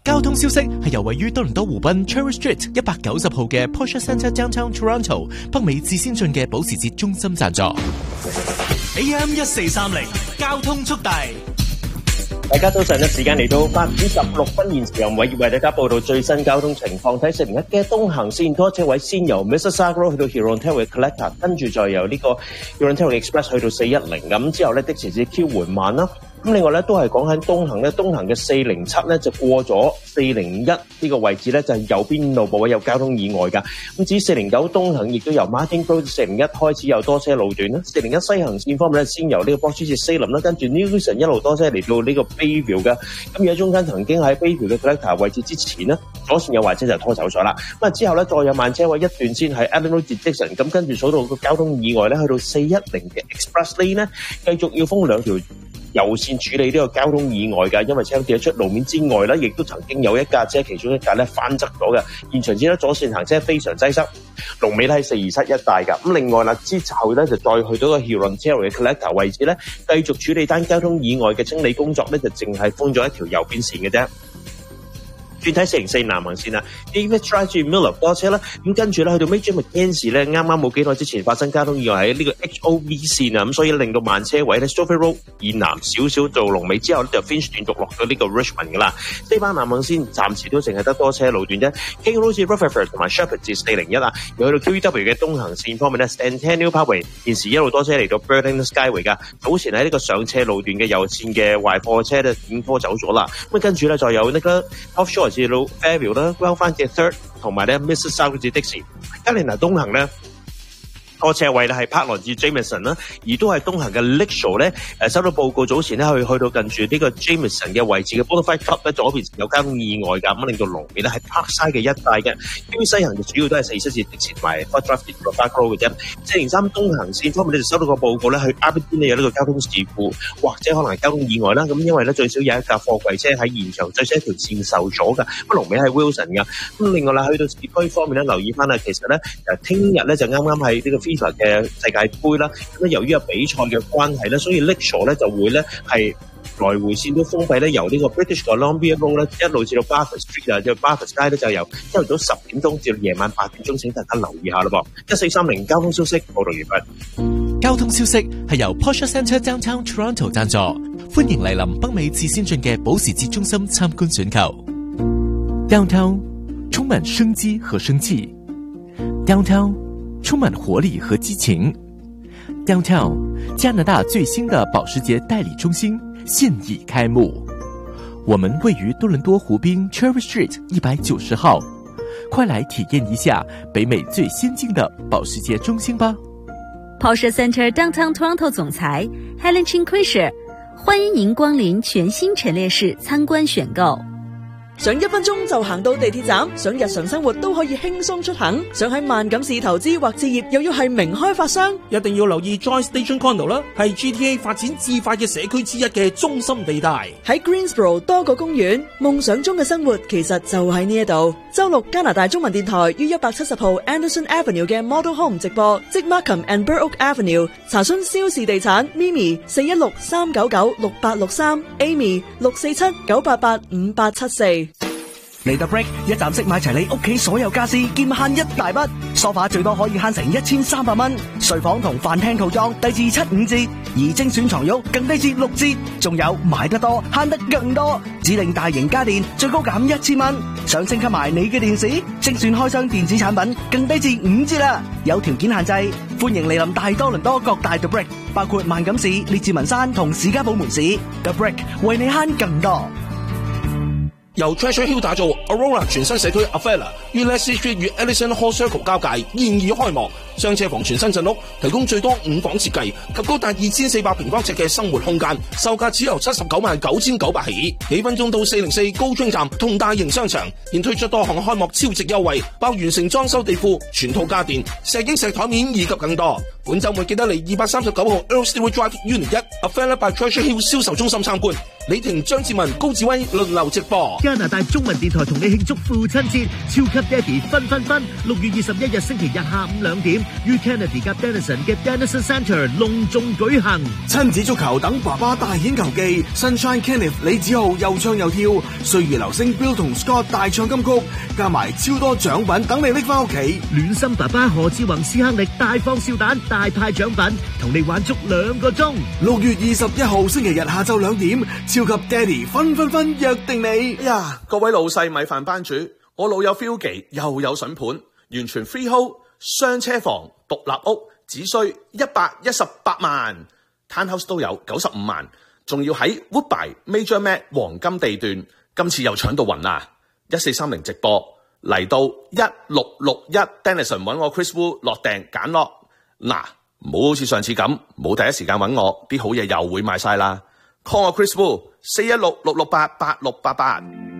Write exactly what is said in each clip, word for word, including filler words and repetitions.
交通消息係由位於多倫多湖濱 Cherry Street 一百九十號嘅 Porsche Centre Downtown Toronto 北美至先進嘅保時捷中心贊助。 A M 一四三零交通速遞。 大家早晨嘅時間嚟到八點十六分，現時由偉業為大家報道最新交通情況。睇四零一嘅東行線多車位先由 Mississauga Road 去到 Hurontario Collector， 跟住再由呢個 Hurontario Express 去到四一零，咁之後咧的士至 Q 緩慢啦。咁另外咧都係講緊東行咧，東行嘅四零七咧就過咗四零一呢個位置咧，就係右邊路部位有交通意外㗎。咁至於四零九東行亦都由 Martin Road 四零一開始有多車路段啦。四零一西行線方面咧，先由呢個 Box 至 Salem 啦，跟住 Newson 一路多車嚟到呢個 Bayview 嘅。咁而喺中間曾經喺 Bayview 嘅 Collector 位置之前呢，左線有壞車就拖走咗啦。咁啊之後咧再有慢車位一段先喺 Allen Road 至 Dixon， 咁跟住數到個交通意外咧，去到四一零嘅 Express Lane 咧，繼續要封兩條右線處理呢個交通意外㗎，因為車跌咗出路面之外咧，亦都曾經有一架車，其中一架咧翻側咗嘅。現場見到左線行車非常擠塞，龍尾咧喺四二七一帶㗎。咁另外啦，之後咧就再去到個 Hurontario 嘅 Collector 位置咧，繼續處理單交通意外嘅清理工作咧，就淨係封咗一條右邊線嘅啫。轉睇四零四南行線啦 ，David Drive 至 Miller 多車啦，咁跟住咧去到 Major Mackenzie 咧，啱啱冇幾耐之前發生交通意外喺呢個 H O V 線啊，咁所以令到慢車位咧 Stouffville Road 以南少少到龍尾之後咧就 Finch 斷續落到呢個 Richmond 噶啦。呢班南行線暫時都淨係得多車路段啫 ，King Road 至 Rutherford 同埋 Shepherd 至四零一啊，又去到 Q E W 嘅東行線方面咧 ，Centennial Parkway 現時一路多車嚟到 Burton Skyway 噶，早前喺呢個上車路段嘅右線嘅壞貨車咧已經拖走咗啦，咁跟住咧再有呢個 Offshore 至到 Fairview 啦 ，Well 翻嘅 Third 同埋咧 Mississauga 至的士，加連拿東行咧。多車位咧係 Parkland 至 Jameson 啦，而都係東行嘅 Lakeshore 咧，誒收到報告早前咧去去到近住呢個 Jameson 嘅位置嘅 Bonafide Club 咧左邊有交通意外㗎，咁令到龍尾咧喺 Parkside 嘅一帶嘅。基於西行就主要都係四七至的士同埋 Fort Drive 至 Back Road 嘅啫。四零三東行線方面咧就收到個報告咧去 Aberdeen 咧有呢個交通事故或者可能係交通意外啦。咁因為咧最少有一架貨櫃車喺現場最少一條線受咗㗎，咁龍尾係 Wilson 㗎。咁另外啦去到市區方面咧留意翻啦，其實咧誒聽日咧就啱啱喺呢個嘅世界盃啦，咁咧由於有比賽嘅關係咧，所以 Lakeshore 咧就會咧係來回線都封閉咧，由呢個 British Columbia Road 咧一路至到 Bathurst Street 啊，即係 Bathurst 街咧就由朝頭早十點鐘至到夜晚八點鐘，請大家留意下啦噃。一四三零交通消息報道完畢。 交通消息係由 Porsche Centre Downtown Toronto 贊助，歡迎嚟臨北美至先進嘅保時捷中心參觀選購。Downtown 充滿生機和生氣 ，Downtown 充滿活力和激情 ，Downtown 加拿大最新的保時捷代理中心現已開幕。我們位於多倫多湖濱 Cherry Street 一百九十號，快來體驗一下北美最先進的保時捷中心吧。 Porsche Centre Downtown Toronto 總裁 Helen Chin-Quisher 歡迎您光臨全新陳列室參觀選購。 想一分鐘就行到地鐵站，想日常生活都可以輕鬆出行，想喺萬錦市投資或置業又要係名開發商， 一定要留意 Joy Station Condo 啦，係 G T A 發展至快嘅社區之一嘅中心地帶。 喺 Greensboro 多個公園，夢想中嘅生活其實就喺呢一度。周六加拿大中文電台於一百七十號 Anderson Avenue 嘅 Model Home 直播，即 Markham and Burrock Avenue。查詢蕭氏地產 Mimi 四一六三九九六八六三 Amy 六四七九八八五八七四。 嚟到 Break 一站式買齊你屋企所有家私，兼慳一大筆。梳化最多可以慳成一千三百蚊，睡房同飯廳套裝低至七五折，而精選床褥更低至六折。仲有買得多慳得更多，指定大型家電最高減一千蚊。想升級埋你嘅電視，精選開箱電子產品更低至五折啦。有條件限制，歡迎嚟臨大多倫多各大 The Break， 包括萬錦市、列治文山同士嘉堡門市。The Break 為你慳更多。 由 Treasure Hill 打造 Aurora 全新社區 Avella 於 Leslie Street 與 Ellison Hall Circle 交界現已開幕，雙車房全新鎮屋，提供最多五房設計及高達二千四百平方尺嘅生活空間，售價只由七十九萬九千九百起，幾分鐘到四零四高中站同大型商場，現推出多項開幕超值優惠，包完成裝修地庫、全套家電、石英石台面以及更多。本週末記得嚟二百三十九號 Earl Stewart Drive Unit 一 Avella by Treasure Hill 銷售中心參觀。 李婷、張志文、高志威輪流直播。 加拿大中文電台同你慶祝父親節，超級爹哋分分分！六月二十一日星期日下午兩點，於 Kennedy 及 Denison 嘅 Denison Centre隆重舉行。 親子足球等爸爸大顯球技 ，Sunshine Kenneth 李子豪又唱又跳，歲月流星 Bill 同 Scott 大唱金曲，加埋超多獎品等你拎翻屋企。 暖心爸爸何志宏斯克力大放笑彈，大派獎品，同你玩足兩個鐘。 六月二十一號星期日下晝兩點，超級爹哋分分分約定你。 哎呀，各位老細米飯班主，我老友 Phil 記又有筍盤，完全 freehold 雙車房獨立屋，只需一百一十八萬 ，townhouse 都有九十五萬，仲要喺 Woodbine Major Mac 黃金地段，今次又搶到暈啦！一四三零直播嚟到一六六一 Denison 揾我 Chris Wu 落訂揀落，嗱，唔好好似上次咁冇第一時間揾我，啲好嘢又會賣晒啦。call 我 Chris Wu 四一六六六八八六八八。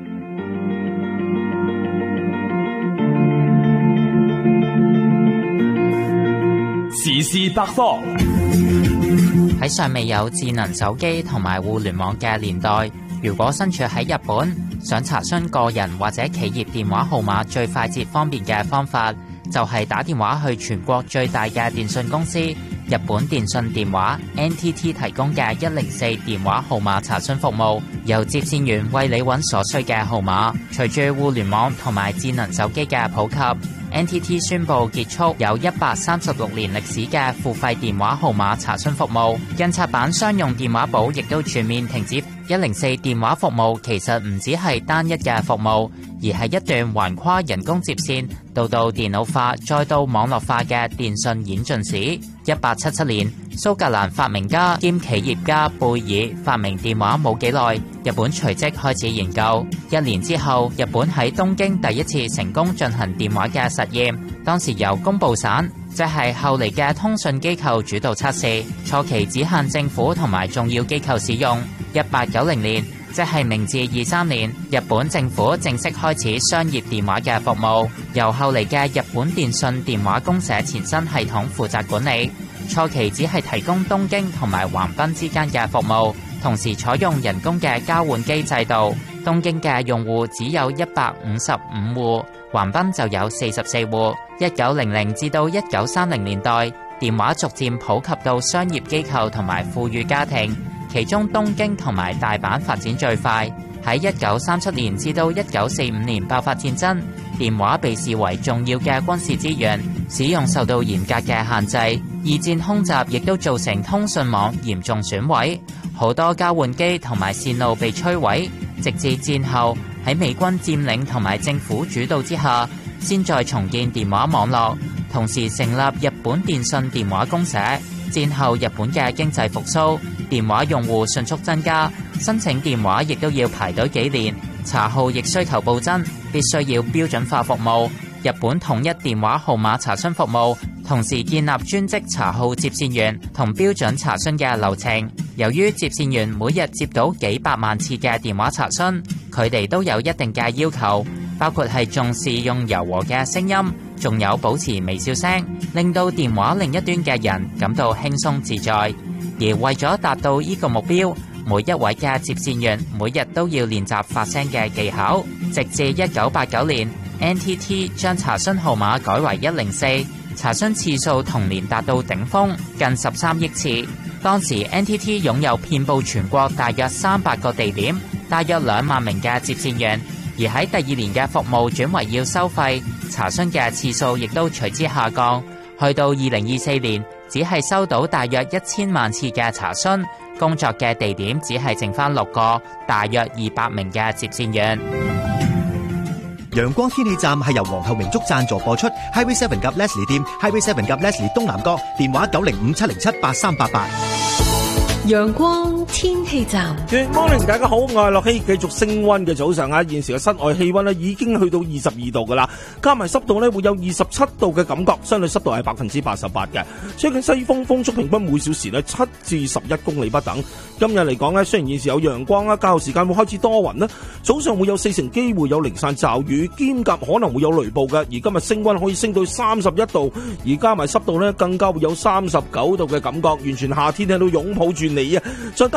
時事百科。 喺尚未有智能手機同埋互聯網嘅年代，如果身處喺日本，想查詢個人或者企業電話號碼最快捷方便嘅方法，就係打電話去全國最大嘅電信公司日本電信電話 N T T 提供嘅一零四電話號碼查詢服務，由接線員為你揾所需嘅號碼。隨住互聯網同埋智能手機嘅普及，N T T 宣布結束有一百三十六年歷史嘅付費電話號碼查詢服務，印刷版商用電話簿亦都全面停止。一零四電話服務其實唔只係單一嘅服務，而係一段橫跨人工接線到到電腦化再到網絡化嘅電信演進史。一八七七年，蘇格蘭發明家兼企業家貝爾發明電話冇幾耐，日本隨即開始研究。一年之後，日本喺東京第一次成功進行電話嘅實驗，當時由工部省，即係後嚟嘅通訊機構主導測試，初期只限政府同埋重要機構使用。一八九零年，即係明治二三年，日本政府正式開始商業電話嘅服務，由後嚟嘅日本電信電話公社前身系統負責管理。初期只係提供東京同埋橫濱之間嘅服務，同時採用人工嘅交換機制度。東京嘅用戶只有一百五十五戶，橫濱就有四十四戶。一九零零至到一九三零年代，電話逐漸普及到商業機構同埋富裕家庭，其中東京同埋大阪發展最快。喺一九三七年至到一九四五年爆發戰爭，電話被視為重要嘅軍事資源，使用受到嚴格嘅限制。二戰空襲亦都造成通訊網嚴重損毀，好多交換機同埋線路被摧毀。直至戰後喺美軍佔領同埋政府主導之下，先再重建電話網絡，同時成立日本電信電話公社。戰後日本嘅經濟復甦，電話用戶迅速增加，申請電話亦都要排隊幾年，查號亦需求暴增，必須要標準化服務。日本統一電話號碼查詢服務，同時建立專職查號接線員同標準查詢嘅流程。由於接線員每日接到幾百萬次嘅電話查詢，佢哋都有一定嘅要求，包括係重視用柔和嘅聲音，仲有保持微笑聲，令到電話另一端嘅人感到輕鬆自在。而為咗達到呢個目標，每一位嘅接線員每日都要練習發聲嘅技巧。直至一九八九年 ，N T T 將查詢號碼改為一零四，查詢次數同年達到頂峰，近十三億次。當時 N T T 擁有遍佈全國大約三百個地點，大約兩萬名嘅接線員。而喺第二年嘅服務轉為要收費，查詢嘅次數亦都隨之下降，去到二零二四年，只係收到大約一千萬次嘅查詢，工作嘅地點只係剩返六個，大約二百名嘅接線員。 陽光天氣站係由皇后明燭贊助播出 ，Highway Seven 及 Leslie 店 ，Highway Seven 及 Leslie 東南角，電話九零五七零七八三八八。 陽光天氣站 Good morning， 大家好，我係樂希，繼續升溫嘅早上啊！現時嘅室外氣溫咧已經去到二十二度噶啦，加埋濕度咧會有二十七度嘅感覺，相對濕度係百分之八十八嘅。吹緊西風，風速平均每小時咧七至十一公里不等。今日嚟講咧，雖然現時有陽光啦，較後時間會開始多雲啦，早上會有四成機會有零散驟雨，兼夾可能會有雷暴嘅。而今日升溫可以升到三十一度，而加埋濕度咧更加會有三十九度嘅感覺，完全夏天喺度擁抱住你啊！再加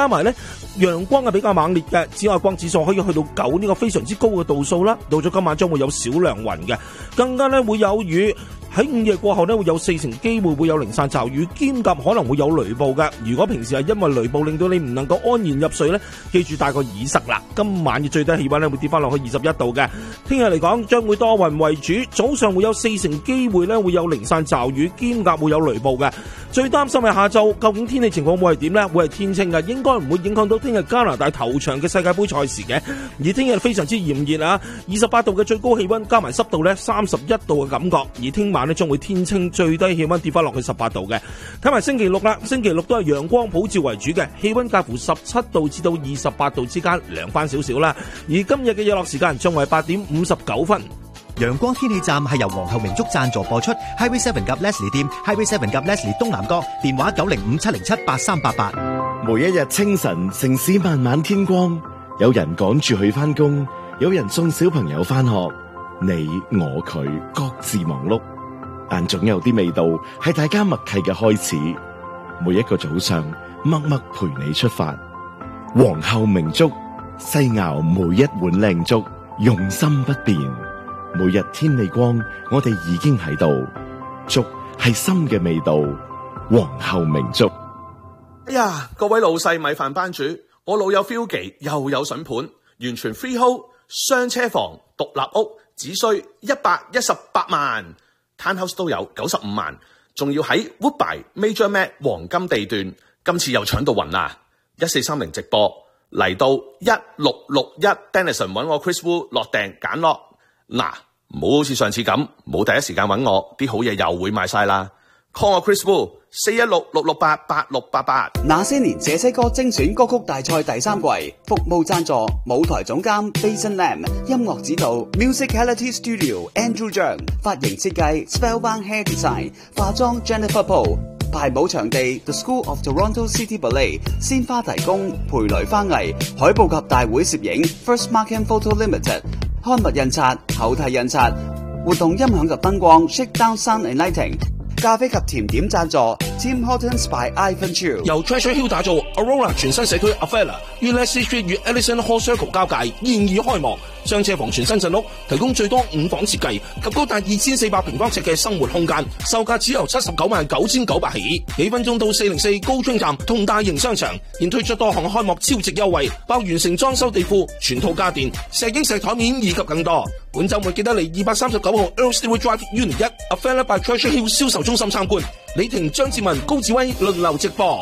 加埋咧陽光係比較猛烈嘅，紫外光指數可以去到九，呢個非常之高嘅度數啦。到咗今晚將會有少量雲嘅，更加咧會有雨。喺午夜過後呢，會有四成機會會有零散驟雨，兼夾可能會有雷暴嘅。如果平時係因為雷暴令到你唔能夠安然入睡呢，記住帶個耳塞啦。今晚嘅最低氣溫呢會跌翻落去二十一度嘅。聽日嚟講將會多雲為主，早上會有四成機會呢會有零散驟雨，兼夾會有雷暴嘅。最擔心係下晝，究竟天氣情況會係點呢？會係天晴嘅，應該唔會影響到聽日加拿大頭場嘅世界盃賽事嘅。而聽日非常之炎熱啊，二十八度嘅最高氣溫，加埋濕度呢三十一度嘅感覺。而聽晚呢將會天清，最低氣溫跌翻落去十八度嘅。睇埋星期六啦，星期六都係陽光普照為主嘅，氣溫介乎十七度至到二十八度之間，涼翻少少啦。而今日嘅日落時間將為八點五十九分。 陽光天氣站係由皇后明燭贊助播出 ，Highway Seven 及 Leslie 店 ，Highway Seven 及 Leslie 東南角，電話九零五七零七八三八八。 每一日清晨，城市慢慢天光，有人趕住去翻工，有人送小朋友翻學，你我佢各自忙碌，但總有啲味道係大家默契嘅開始。每一個早上，默默陪你出發。皇后明燭，細熬每一碗靚粥，用心不變。每日天未光，我哋已經喺度。粥係心嘅味道，皇后明燭。 哎呀，各位老細米飯班主，我老友 Philgy 又有筍盤，完全 freehold， 雙車房，獨立屋，只需一百一十八萬 ，townhouse 都有九十五萬，仲要喺 Woodbine Major Mac 黃金地段，今次又搶到暈啦！一四三零直播嚟到一六六一 Denison 揾我 Chris Wu 落訂揀落。嗱，唔好好似上次咁，冇第一時間揾我，啲好嘢又會賣晒啦。call 我 Chris Wu 四一六六六八八六八八。 那些年這些歌精選歌曲大賽第三季，服務贊助舞台總監 Bason Lam， 音樂指導 Musicality Studio Andrew Zhang， 髮型設計 Spellbound Hair Design， 化妝 Jennifer Poe， 排舞場地 The School of Toronto City Ballet， 鮮花提供培雷花藝，海報及大會攝影 First Mark and Photo Limited， 刊物印刷後替印刷，活動音響及燈光 Shakedown Sound and Lighting， 咖啡及甜點贊助 Tim Hortons by Ivan Chu， 由 Treasure Hill 打造 Aurora 全新社區 Avella 於 Leslie Street 與 Ellison Hall Circle 交界現已開幕，雙車房全新陣屋，提供最多五房設計及高達二千四百平方尺嘅生活空間，售價只由七十九萬九千九百起，幾分鐘到四零四高津站同大型商場，現推出多項開幕超值優惠，包完成裝修地庫、全套家電、石英石台面以及更多。本週末記得嚟二百三十九號 Earl Stewart Drive Unit 一 Avella by Treasure Hill 銷售中心參觀。李婷、張志文、高志威輪流直播。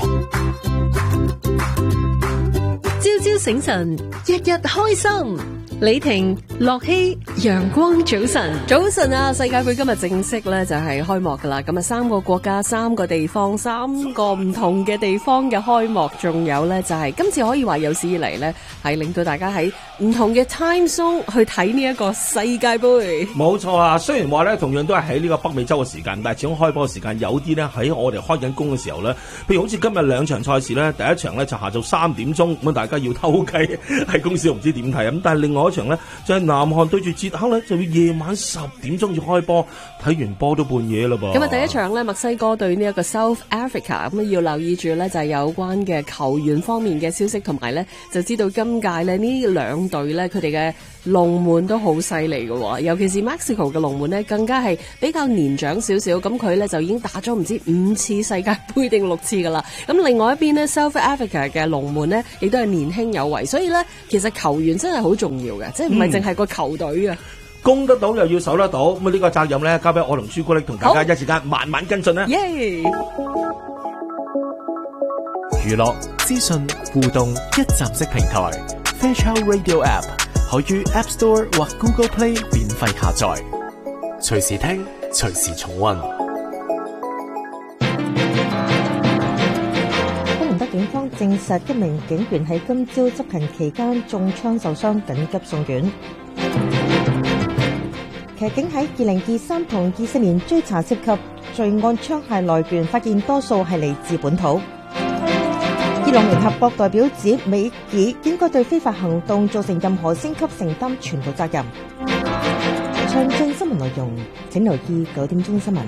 朝朝醒神，日日開心。李婷、樂希、陽光早晨，早晨啊！世界盃今日正式咧就係開幕噶啦，咁啊三個國家、三個地方、三個唔同嘅地方嘅開幕，仲有咧就係今次可以話有史以嚟咧係令到大家喺唔同嘅 time zone 去睇呢一個世界盃。 冇錯啊！雖然話咧同樣都係喺呢個北美洲嘅時間，但係始終開波嘅時間有啲咧喺我哋開緊工嘅時候咧，譬如好似今日兩場賽事咧，第一場咧就下晝三點鐘，咁大家要偷雞喺公司唔知點睇咁，但係另外一場咧就係南韓對住捷克咧，就要夜晚十點鐘要開波，睇完波都半夜啦噃。 咁啊，第一場咧墨西哥對呢一個 South Africa， 咁要留意住咧就係有關嘅球員方面嘅消息，同埋咧就知道今屆咧呢兩隊咧佢哋嘅龍門都好犀利嘅，尤其是 Mexico 嘅龍門咧更加係比較年長少少，咁佢咧就已經打咗唔知五次世界盃定六次噶啦。咁另外一邊咧 South Africa 嘅龍門咧亦都係年輕有為，所以咧其實球員真係好重要嘅，即係唔係淨係個球隊啊。 攻得到又要守得到，咁啊呢個責任咧交俾我同朱古力同大家一時間慢慢跟進啦。 耶！ 娛樂、資訊、互動一站式平台 Fairchild Radio App 可於 App Store 或 Google Play 免費下載，隨時聽，隨時重溫。 多倫多警方證實一名警員喺今朝執勤期間中槍受傷，緊急送院。騎警喺二零二三同二四年追查涉及罪案槍械來源，發現多數係嚟自本土。伊朗聯合國代表指美爾應該對非法行動造成任何升級承擔全部責任。詳盡新聞內容請留意九點鐘新聞。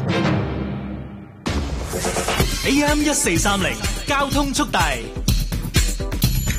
A M 一四三零交通速遞。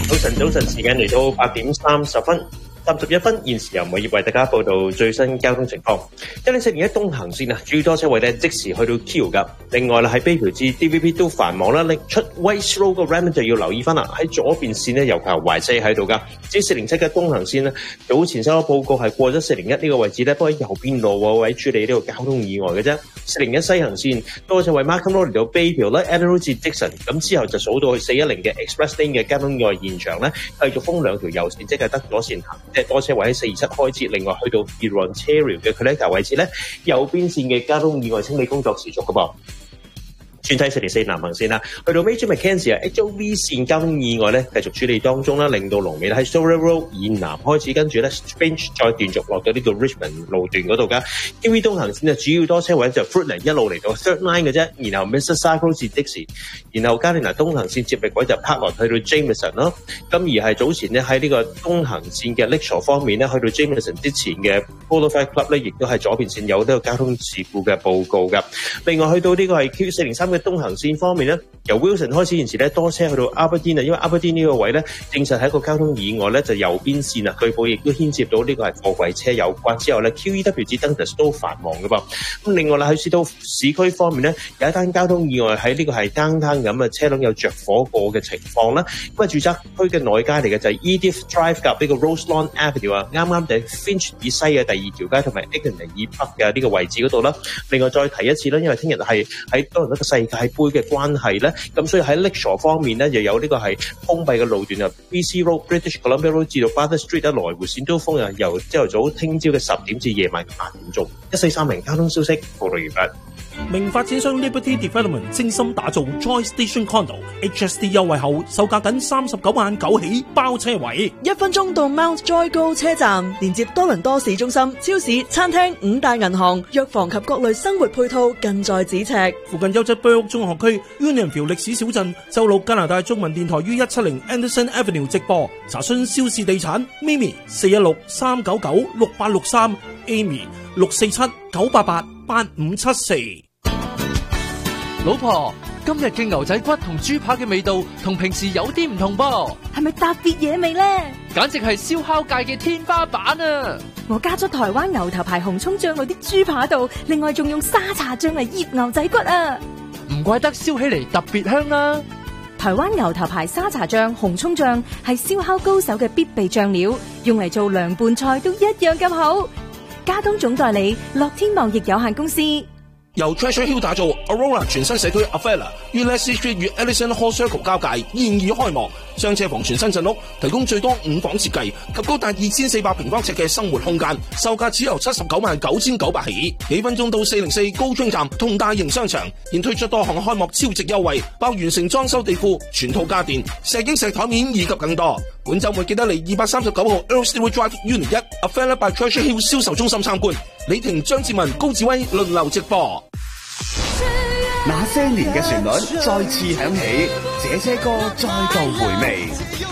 早晨，早晨，時間嚟到八點三十分。三十一分，現時由每業為大家報道最新交通情況。一零四年一東行線啊，主要多車位咧即時去到 Q 噶。另外啦，喺卑橋至 D V P 都繁忙啦，拎出 West Road 個 Ramen 就要留意翻啦。喺左邊線咧，有架壞車喺度噶。至於四零七嘅東行線咧，早前收到報告係過咗四零一呢個位置咧，不過喺右邊路個位處理呢個交通意外嘅啫。四零一西行線多車位 Markham Road 嚟到卑橋咧 Adelaide 至 Dixon， 咁之後就數到去四一零嘅 Express Lane 嘅交通意外現場咧，繼續封兩條右線，即係得左線行。即係多車位喺四二七開節，另外去到 Ontario 嘅 Collector 位置咧，右邊線嘅交通意外清理工作持續嘅噃。轉睇四零四南行線啦，去到 Major Mackenzie 啊 H O V 線交通意外咧繼續處理當中啦，令到龍尾咧喺 Story Road 以南開始，跟住咧 Finch 再斷續落到呢個 Richmond 路段嗰度噶。K V 東行線啊，主要多車位就 Fruitland 一路嚟到 Third Line 嘅啫，然後 Mississauga 至 Dixie， 然後加連拿東行線接力位就 Park 落去到 Jameson 咯。咁而係早前咧喺呢個東行線嘅 Lakeshore 方面咧，去到 Jameson 之前嘅 Polo Fight Club 咧，亦都係左邊線有呢個交通事故嘅報告噶。另外去到呢個係 Q 四零三嘅東行線方面咧，由 Wilson 開始現時咧多車去到 Aberdeen 啊，因為 Aberdeen 呢個位咧證實係一個交通意外咧，就右邊線啊，據報亦都牽涉到呢個係貨櫃車有關。之後咧 Q E W 至 Dundas 都繁忙嘅噃。咁另外啦喺市到市區方面咧，有一單交通意外喺呢個係 downtown 咁嘅車輛有着火過嘅情況啦。咁啊住宅區嘅內街嚟嘅就係 Edith Drive 夾呢個 Roselawn Avenue 啊，啱啱就係 Finch 以西嘅第二條街同埋 Eglinton 以北嘅呢個位置嗰度啦。另外再提一次啦，因為聽日係喺多倫多嘅世界盃嘅關係咧，咁所以喺 Lakeshore 方面咧，又有呢個係封閉嘅路段啊 ，B C Road、British Columbia Road 至到 Bathurst Street 咧，來回線都封啊，由朝頭早聽朝嘅十點至夜晚嘅八點鐘。一四三零交通消息報道完畢。 名發展商 Liberty Development 精心打造 Joy Station Condo H S D 優惠後，售價僅三十九萬九起，包車位。 一分鐘到 Mount Joy 高車站，連接多倫多市中心、超市、餐廳、五大銀行、藥房及各類生活配套，近在咫尺。 附近優質居屋中學區 Unionville 歷史小鎮，周六加拿大中文電台於一七零 Anderson Avenue 直播。查詢肖氏地產 Mimi 四一六三九九六八六三 Amy 六四七九八八八五七四。 老婆，今日嘅牛仔骨同豬扒嘅味道同平時有啲唔同噃， 係咪特別嘢味呢？ 簡直係燒烤界嘅天花板啊！ 我加咗台灣牛頭牌紅蔥醬落啲豬扒度，另外仲用沙茶醬嚟醃牛仔骨啊！ 唔怪得燒起嚟特別香啦！ 台灣牛頭牌沙茶醬、紅蔥醬係燒烤高手嘅必備醬料，用嚟做涼拌菜都一樣咁好。加東總代理樂天貿易有限公司。 由 Treasure Hill 打造 Aurora 全新社區 Avella 於 Leslie Street 與 Ellison Hall Circle 交界現已開幕，雙車房全新鎮屋，提供最多五房設計及高達二千四百平方尺嘅生活空間，售價只由七十九萬九千九百起，幾分鐘到四零四高中站同大型商場，現推出多項開幕超值優惠，包完成裝修地庫、全套家電、石英石台面以及更多。本週末記得嚟二百三十九號 Earl Stewart Drive Unit 一 Avella by Treasure Hill 銷售中心參觀。李婷、張志文、高志威輪流直播。 那些年嘅旋律再次響起，這些歌再度回味。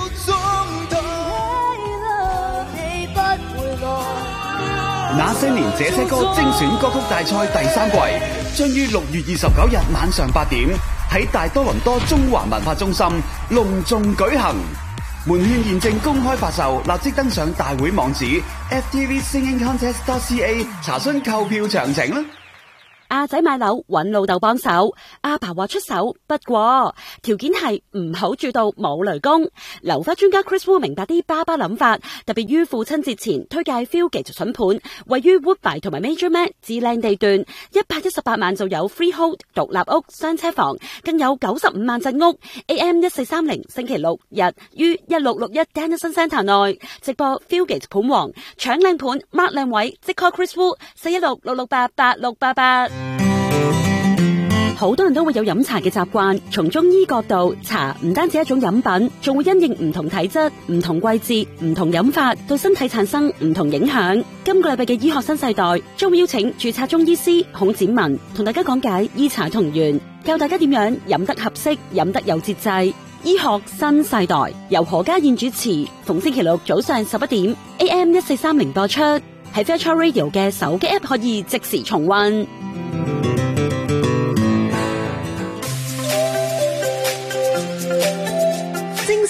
那些年這些歌精選歌曲大賽第三季將於六月二十九日晚上八點喺大多倫多中環文化中心隆重舉行。門券現正公開發售，立即登上大會網址 f t v singing contest dot c a 查詢購票詳情啦。 阿仔買樓揾老豆幫手，阿爸話出手，不過條件係唔好住到冇雷公。樓花專家 Chris Wu 明白啲爸爸諗法，特別於父親節前推介 Fieldgate 筍盤，位於 Woodbine 同埋 Major Mac 至靚地段，一百一十八萬就有 Freehold 獨立屋雙車房，更有九十五萬鎮屋。A M 一四三零星期六日於一六六一 Dennison Centre 內直播 Fieldgate 盤王，搶靚盤 mark 靚位，即 call Chris Wu 四一六六六八八六八八。好多人都會有飲茶嘅習慣，從中醫角度，茶唔單止一種飲品，仲會因應唔同體質、唔同季節、唔同飲法，對身體產生唔同影響。今個禮拜嘅醫學新世代將會邀請註冊中醫師孔展文同大家講解醫茶同源，教大家點樣飲得合適、飲得有節制。醫學新世代由何家燕主持，逢星期六早上十一點 A M 一四三零播出，喺 Fairchild Radio 嘅手機 App 可以即時重溫。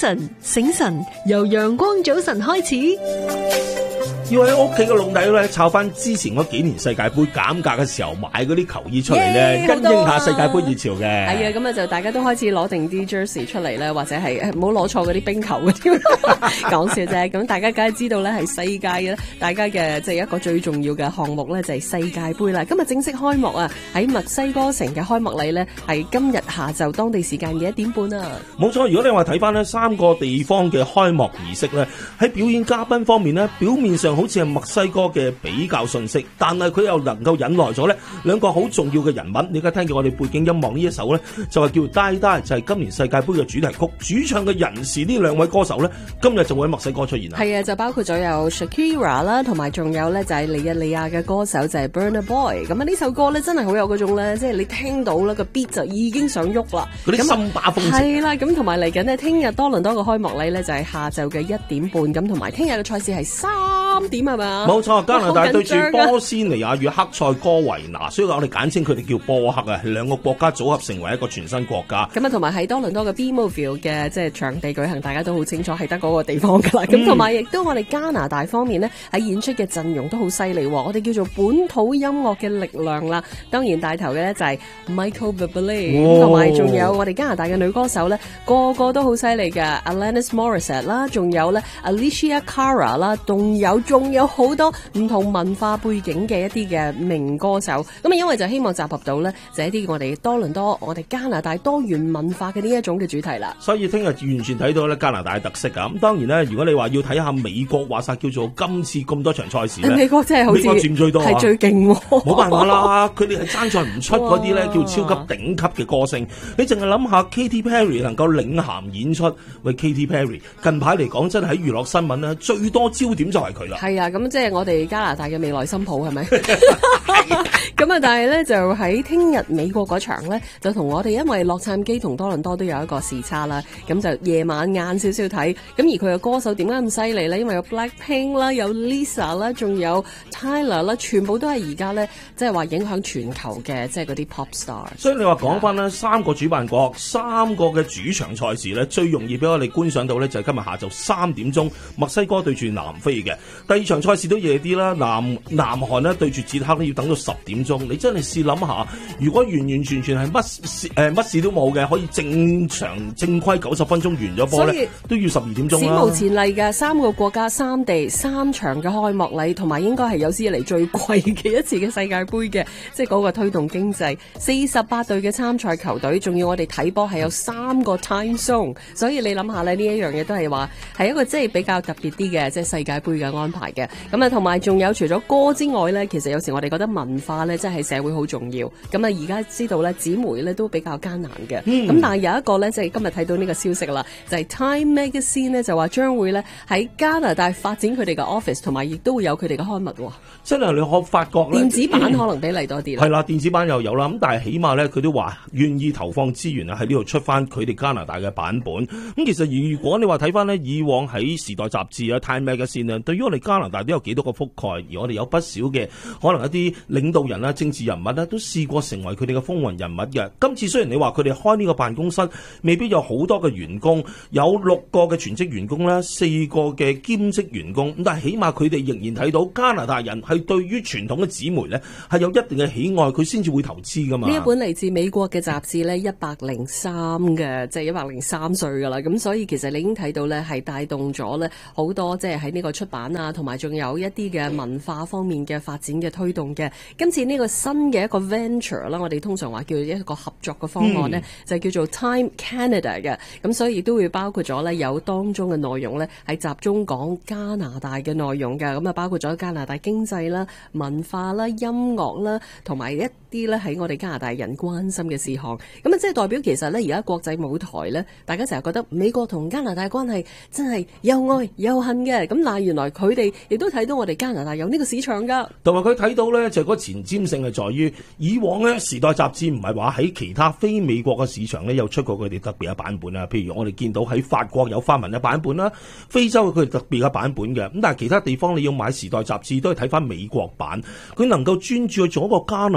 神醒神，由陽光早晨開始。 要喺屋企嘅籠底咧，抄翻之前嗰幾年世界盃減價嘅時候買嗰啲球衣出嚟咧，跟應下世界盃熱潮嘅。 係啊，咁啊就大家都開始攞定啲 jersey 出嚟咧，或者係唔好攞錯嗰啲冰球嗰啲，講笑啫。咁大家梗係知道咧，係世界嘅大家嘅即係一個最重要嘅項目咧，就係世界盃啦。今日正式開幕啊！喺墨西哥城嘅開幕禮咧，係今日下晝當地時間嘅一點半啊。 冇錯，如果你話睇翻呢三個地方嘅開幕儀式咧，喺表演嘉賓方面咧，表面上好似係墨西哥嘅比較遜色，但係佢又能夠引來咗咧兩個好重要嘅人物。你而家聽見我哋背景音樂呢一首咧，就係叫《Die Die》，就係今年世界盃嘅主題曲。主唱嘅人士呢兩位歌手咧，今日就會喺墨西哥出現啦。 係啊，就包括咗有 Shakira 啦，同埋仲有咧就係尼日利亞嘅歌手就係 Burna Boy。咁啊呢首歌咧真係好有嗰種咧，即係你聽到啦個 beat 就已經想喐啦。 嗰啲森巴風情。 係啦，咁同埋嚟緊呢，聽日多倫多嘅開幕禮咧就係下晝嘅一點半，咁同埋聽日嘅賽事係三點係嘛？ 冇錯，加拿大對住波斯尼亞與克塞哥維拿，所以我哋簡稱佢哋叫波克啊，兩個國家組合成為一個全新國家。 咁啊，同埋喺多倫多嘅 B-Mobile 嘅即係場地舉行，大家都好清楚係得嗰個地方噶啦。咁同埋亦都我哋加拿大方面呢，喺演出嘅陣容都好犀利，我哋叫做本土音樂嘅力量啦。當然帶頭嘅咧就係 Michael Bublé，同埋仲有我哋加拿大嘅女歌手咧，個個都好犀利嘅 Alanis Morissette 啦，仲有咧 Alicia Cara 啦，仲有仲有好多唔同文化背景嘅一啲嘅名歌手。咁啊，因為就希望集合到咧，就係一啲我哋多倫多、我哋加拿大多元文化嘅呢一種嘅主題啦。 所以聽日完全睇到咧加拿大嘅特色啊！咁當然咧，如果你話要睇下美國，話晒叫做今次咁多場賽事咧， 美國真係好似美國佔最多， 係最勁喎。 冇辦法啦，佢哋係爭在唔出嗰啲咧叫超級頂級嘅歌星。你淨係諗下 Katy Perry 能夠領銜演出，喂 Katy Perry 近排嚟講真係喺娛樂新聞咧最多焦點就係佢啦。 係啊，咁即係我哋加拿大嘅未來新抱係咪？咁啊，但係咧就喺聽日美國嗰場咧，就同我哋因為洛杉磯同多倫多都有一個時差啦，咁就夜晚晏少少睇。咁而佢嘅歌手點解咁犀利咧？因為有 Blackpink 啦，有 Lisa 啦，仲有 Tyler 啦，全部都係而家咧，即係話影響全球嘅，即係嗰啲 pop star。 所以你話講翻咧，三個主辦國，三個嘅主場賽事咧，最容易俾我哋觀賞到咧，就係今日下晝三點鐘，墨西哥對住南非嘅。第二場賽事都夜啲啦，南南韓咧對住捷克咧要等到十點鐘。你真係試諗下，如果完完全全係乜事誒乜事都冇嘅，可以正常正規九十分鐘完咗波咧，都要十二點鐘啦。 史無前例嘅三個國家、三地、三場嘅開幕禮，同埋應該係有史以嚟最貴嘅一次嘅世界盃嘅，即係嗰個推動經濟。四十八隊嘅參賽球隊，仲要我哋睇波係有三個 time zone，所以你諗下咧，呢一樣嘢都係話係一個即係比較特別啲嘅，即係世界盃嘅安排嘅。咁啊，同埋仲有除咗歌之外咧，其實有時我哋覺得文化咧，真係社會好重要。咁啊，而家知道咧，紙媒咧都比較艱難嘅。咁、嗯、但係有一個咧，即係今日睇到呢個消息啦，就係、是、Time Magazine 咧就話將會咧喺加拿大發展佢哋嘅 office， 同埋亦都會有佢哋嘅刊物。 真係你可發覺咧， 電子版可能比嚟多啲啦。 係啦，電子版又有啦。咁但係起碼咧，佢都話願意投放資源啊，喺呢度出翻佢哋加拿大嘅版本。咁其實如果你話睇翻咧，以往喺時代雜誌啊、Time Magazine 啊，對於我哋加拿大都有幾多個覆蓋，而我哋有不少嘅可能一啲領導人啊、政治人物咧，都試過成為佢哋嘅風雲人物嘅。今次雖然你話佢哋開呢個辦公室，未必有好多嘅員工，有六個嘅全職員工啦，四個嘅兼職員工，咁但係起碼佢哋仍然睇到加拿大人係對於傳統嘅紙媒咧係有一定嘅喜愛，佢先至會投資噶嘛。 呢一本嚟自美國嘅雜誌咧，一百零三嘅，即係一百零三歲噶啦。咁所以其實你已經睇到咧，係帶動咗咧好多，即係喺呢個出版啊，同埋仲有一啲嘅文化方面嘅發展嘅推動嘅。今次呢個新嘅一個 venture 啦，我哋通常話叫做一個合作嘅方案咧、嗯，就叫做 Time Canada 嘅。咁所以亦都會包括咗咧有當中嘅內容咧，係集中講加拿大嘅內容嘅。咁啊，包括咗加拿大經濟啦、文化啦、音樂啦，同埋一啲咧喺我哋加拿大人關心嘅事項。咁啊，即係代表其實咧而家國際舞台咧，大家成日覺得美國同加拿大關係真係又愛又恨嘅。咁但係原來佢哋亦都睇到我哋加拿大有呢個市場噶， 同埋佢睇到咧就係嗰個前瞻性係在於以往咧時代雜誌唔係話喺其他非美國嘅市場咧有出過佢哋特別嘅版本啊。譬如我哋見到喺法國有法文嘅版本啦，非洲佢哋特別嘅版本嘅。咁但係其他地方你要買時代雜誌都係睇翻美國版，佢能夠專注去做一個加拿大版。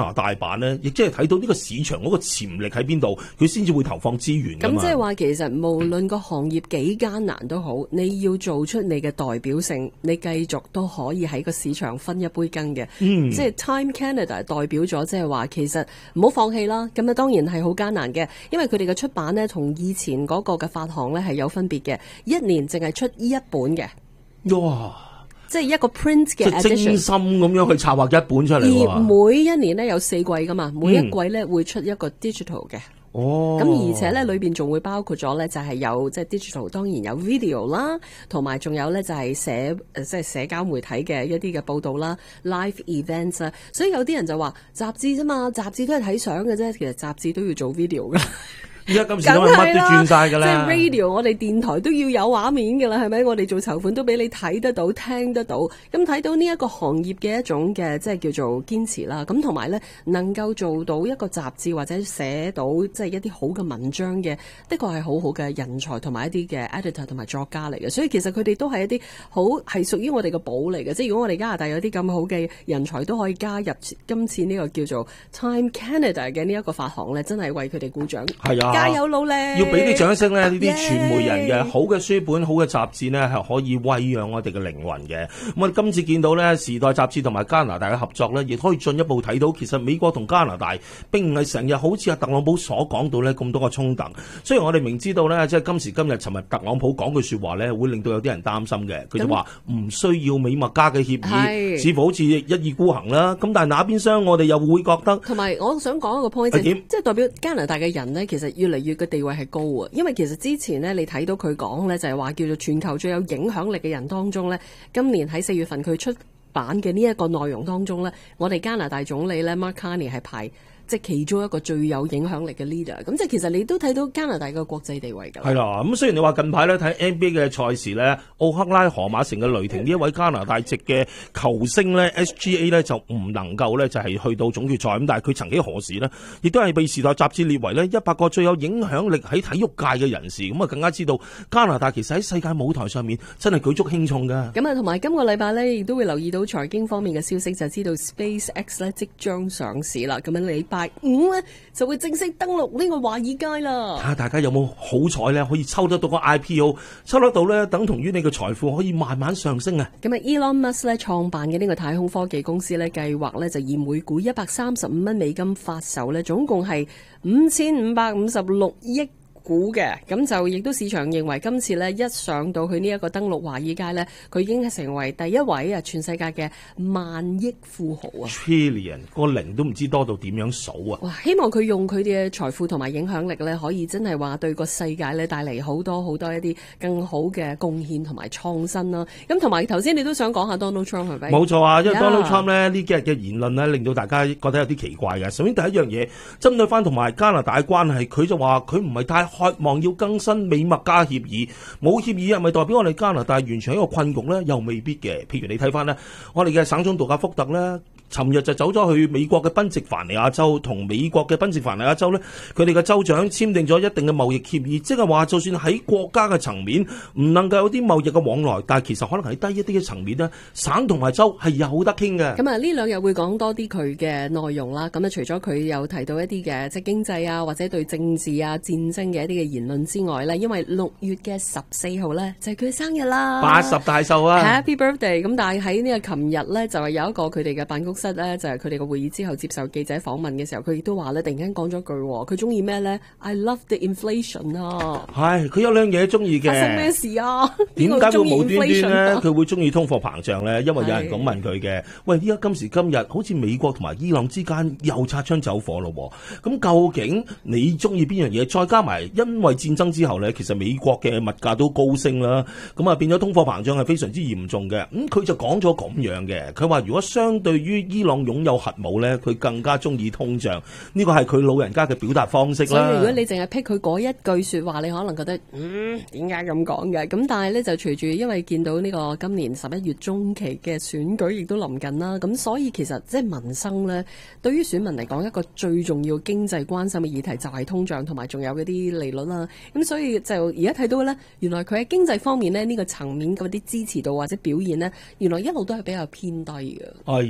版咧，亦即係睇到呢個市場嗰個潛力喺邊度，佢先至會投放資源㗎嘛。 咁即係話其實無論個行業幾艱難都好，你要做出你嘅代表性，你繼續都可以喺個市場分一杯羹嘅。嗯，即係 Time Canada 代表咗即係話其實唔好放棄啦。咁啊當然係好艱難嘅，因為佢哋嘅出版咧同以前嗰個嘅發行咧係有分別嘅，一年淨係出呢一本嘅。 哇！ 即係一個 print 嘅 edition， 即係精心咁樣去策劃一本出嚟喎。 而每一年咧有四季噶嘛，每一季咧會出一個 digital 嘅。 哦， 咁而且咧裏邊仲會包括咗咧就係有即係 digital， 當然有 video 啦，同埋仲有咧就係社誒即係社交媒體嘅一啲嘅報道啦 ，live events 啊。所以有啲人就話雜誌啫嘛，雜誌都係睇相嘅啫，其實雜誌都要做 video 噶。 而家今時今日乜都轉晒㗎啦， 即係 radio， 我哋電台都要有畫面㗎啦，係咪？我哋做籌款都俾你睇得到、聽得到。咁睇到呢一個行業嘅一種嘅即係叫做堅持啦。咁同埋咧，能夠做到一個雜誌或者寫到即係一啲好嘅文章嘅，的確係好好嘅人才同埋一啲嘅 editor 同埋作家嚟嘅。所以其實佢哋都係一啲好係屬於我哋嘅寶嚟嘅。即係如果我哋加拿大有啲咁好嘅人才都可以加入今次呢個叫做 Time Canada 嘅呢一個發行咧，真係為佢哋鼓掌。 係啊！ 加油努力！ 要俾啲掌聲咧，呢啲傳媒人嘅 Yay! 好嘅書本、好嘅雜誌呢，係可以餵養我哋嘅靈魂嘅。咁我哋今次見到呢《時代》雜誌同埋加拿大嘅合作呢，亦可以進一步睇到，其實美國同加拿大並唔係成日好似阿特朗普所講到呢咁多個衝突。雖然我哋明知道呢，即係今時今日，尋日特朗普講句説話呢，會令到有啲人擔心嘅。佢就話唔需要美墨加嘅協議，似乎好似一意孤行啦。咁但係那邊廂我哋又會覺得， 同埋我想講一個 point，即係即係代表加拿大嘅人呢，其實越嚟越嘅地位係高啊，因為其實之前呢，你睇到佢講呢，就係話叫做全球最有影響力嘅人當中呢，今年喺四月份佢出版嘅呢一個內容當中呢，我哋加拿大總理呢 Mark Carney 係排即係其中一個最有影響力嘅 leader， 咁即係其實你都睇到加拿大嘅國際地位㗎。 係啦，咁雖然你話近排咧睇 N B A 嘅賽事咧，奧克拉荷馬城嘅雷霆呢一位加拿大籍嘅球星咧 S G A 咧就唔能夠咧就係去到總決賽，咁但係佢曾幾何時呢，亦都係被時代雜誌列為咧一百個最有影響力喺體育界嘅人士，咁啊更加知道加拿大其實喺世界舞台上面真係舉足輕重㗎。 咁啊，同埋今個禮拜咧亦都會留意到財經方面嘅消息，就知道 SpaceX 咧即將上市啦。咁樣禮拜五咧就會正式登陸呢個華爾街啦。睇下大家有冇好彩咧，可以抽得到個 I P O， 抽得到咧，等同於你嘅財富可以慢慢上升啊！ 咁啊 Elon Musk 咧創辦嘅呢個太空科技公司咧，計劃咧就以每股一百三十五蚊美金發售咧，總共係五千五百五十六億股嘅。咁就亦都市場認為今次咧一上到去呢一個登陸華爾街咧，佢已經係成為第一位啊全世界嘅萬億富豪啊 ！Trillion 個零都唔知多到點樣數啊！ 哇！希望佢用佢哋嘅財富同埋影響力咧，可以真係話對個世界咧帶嚟好多好多一啲更好嘅貢獻同埋創新啦。咁同埋頭先你都想講下 Donald Trump 係咪？ 冇錯啊，因為 Donald Yeah. Trump 咧呢幾日嘅言論咧，令到大家覺得有啲奇怪嘅。首先第一樣嘢，針對翻同埋加拿大嘅關係，佢就話佢唔係太渴望要更新美墨加協議，冇協議係咪代表我哋加拿大完全喺一個困局咧？又未必嘅。譬如你睇翻咧，我哋嘅省總杜格福特咧，尋日就走咗去美國嘅賓夕凡尼亞州，同美國嘅賓夕凡尼亞州咧，佢哋嘅州長簽訂咗一定嘅貿易協議，即係話就算喺國家嘅層面唔能夠有啲貿易嘅往來，但係其實可能喺低一啲嘅層面咧，省同埋州係有得傾嘅。 咁啊，呢兩日會講多啲佢嘅內容啦。咁啊，除咗佢有提到一啲嘅即係經濟啊，或者對政治啊、戰爭嘅一啲嘅言論之外咧，因為六月嘅十四號咧就係佢生日啦， 八十大壽啊 ！Happy birthday！咁但係喺呢個琴日咧就係有一個佢哋嘅辦公室咧，就係佢哋嘅會議之後接受記者訪問嘅時候，佢亦都話咧，突然間講咗句，佢中意咩咧 ？I love the inflation 啊！ 係，佢有兩嘢中意嘅。 發生咩事啊？ 點解會無端端咧？佢會中意通貨膨脹咧？因為有人咁問佢嘅。喂，依家今時今日，好似美國同埋伊朗之間又擦槍走火咯。咁究竟你中意邊樣嘢？再加埋因為戰爭之後咧，其實美國嘅物價都高升啦。咁啊變咗通貨膨脹係非常之嚴重嘅。咁、嗯、佢就講咗咁樣嘅。佢話如果相對於伊朗擁有核武咧，佢更加中意通脹。呢個係佢老人家嘅表達方式啦。 所以如果你淨係 pick 佢嗰一句說話，你可能覺得嗯點解咁講嘅？咁但係咧就隨住因為見到呢個今年十一月中期嘅選舉亦都臨近啦，咁所以其實即係民生咧，對於選民嚟講一個最重要經濟關心嘅議題就係通脹同埋仲有嗰啲利率啦。咁所以就而家睇到咧，原來佢喺經濟方面咧呢個層面嗰啲支持度或者表現咧，原來一路都係比較偏低嘅。 哎呀，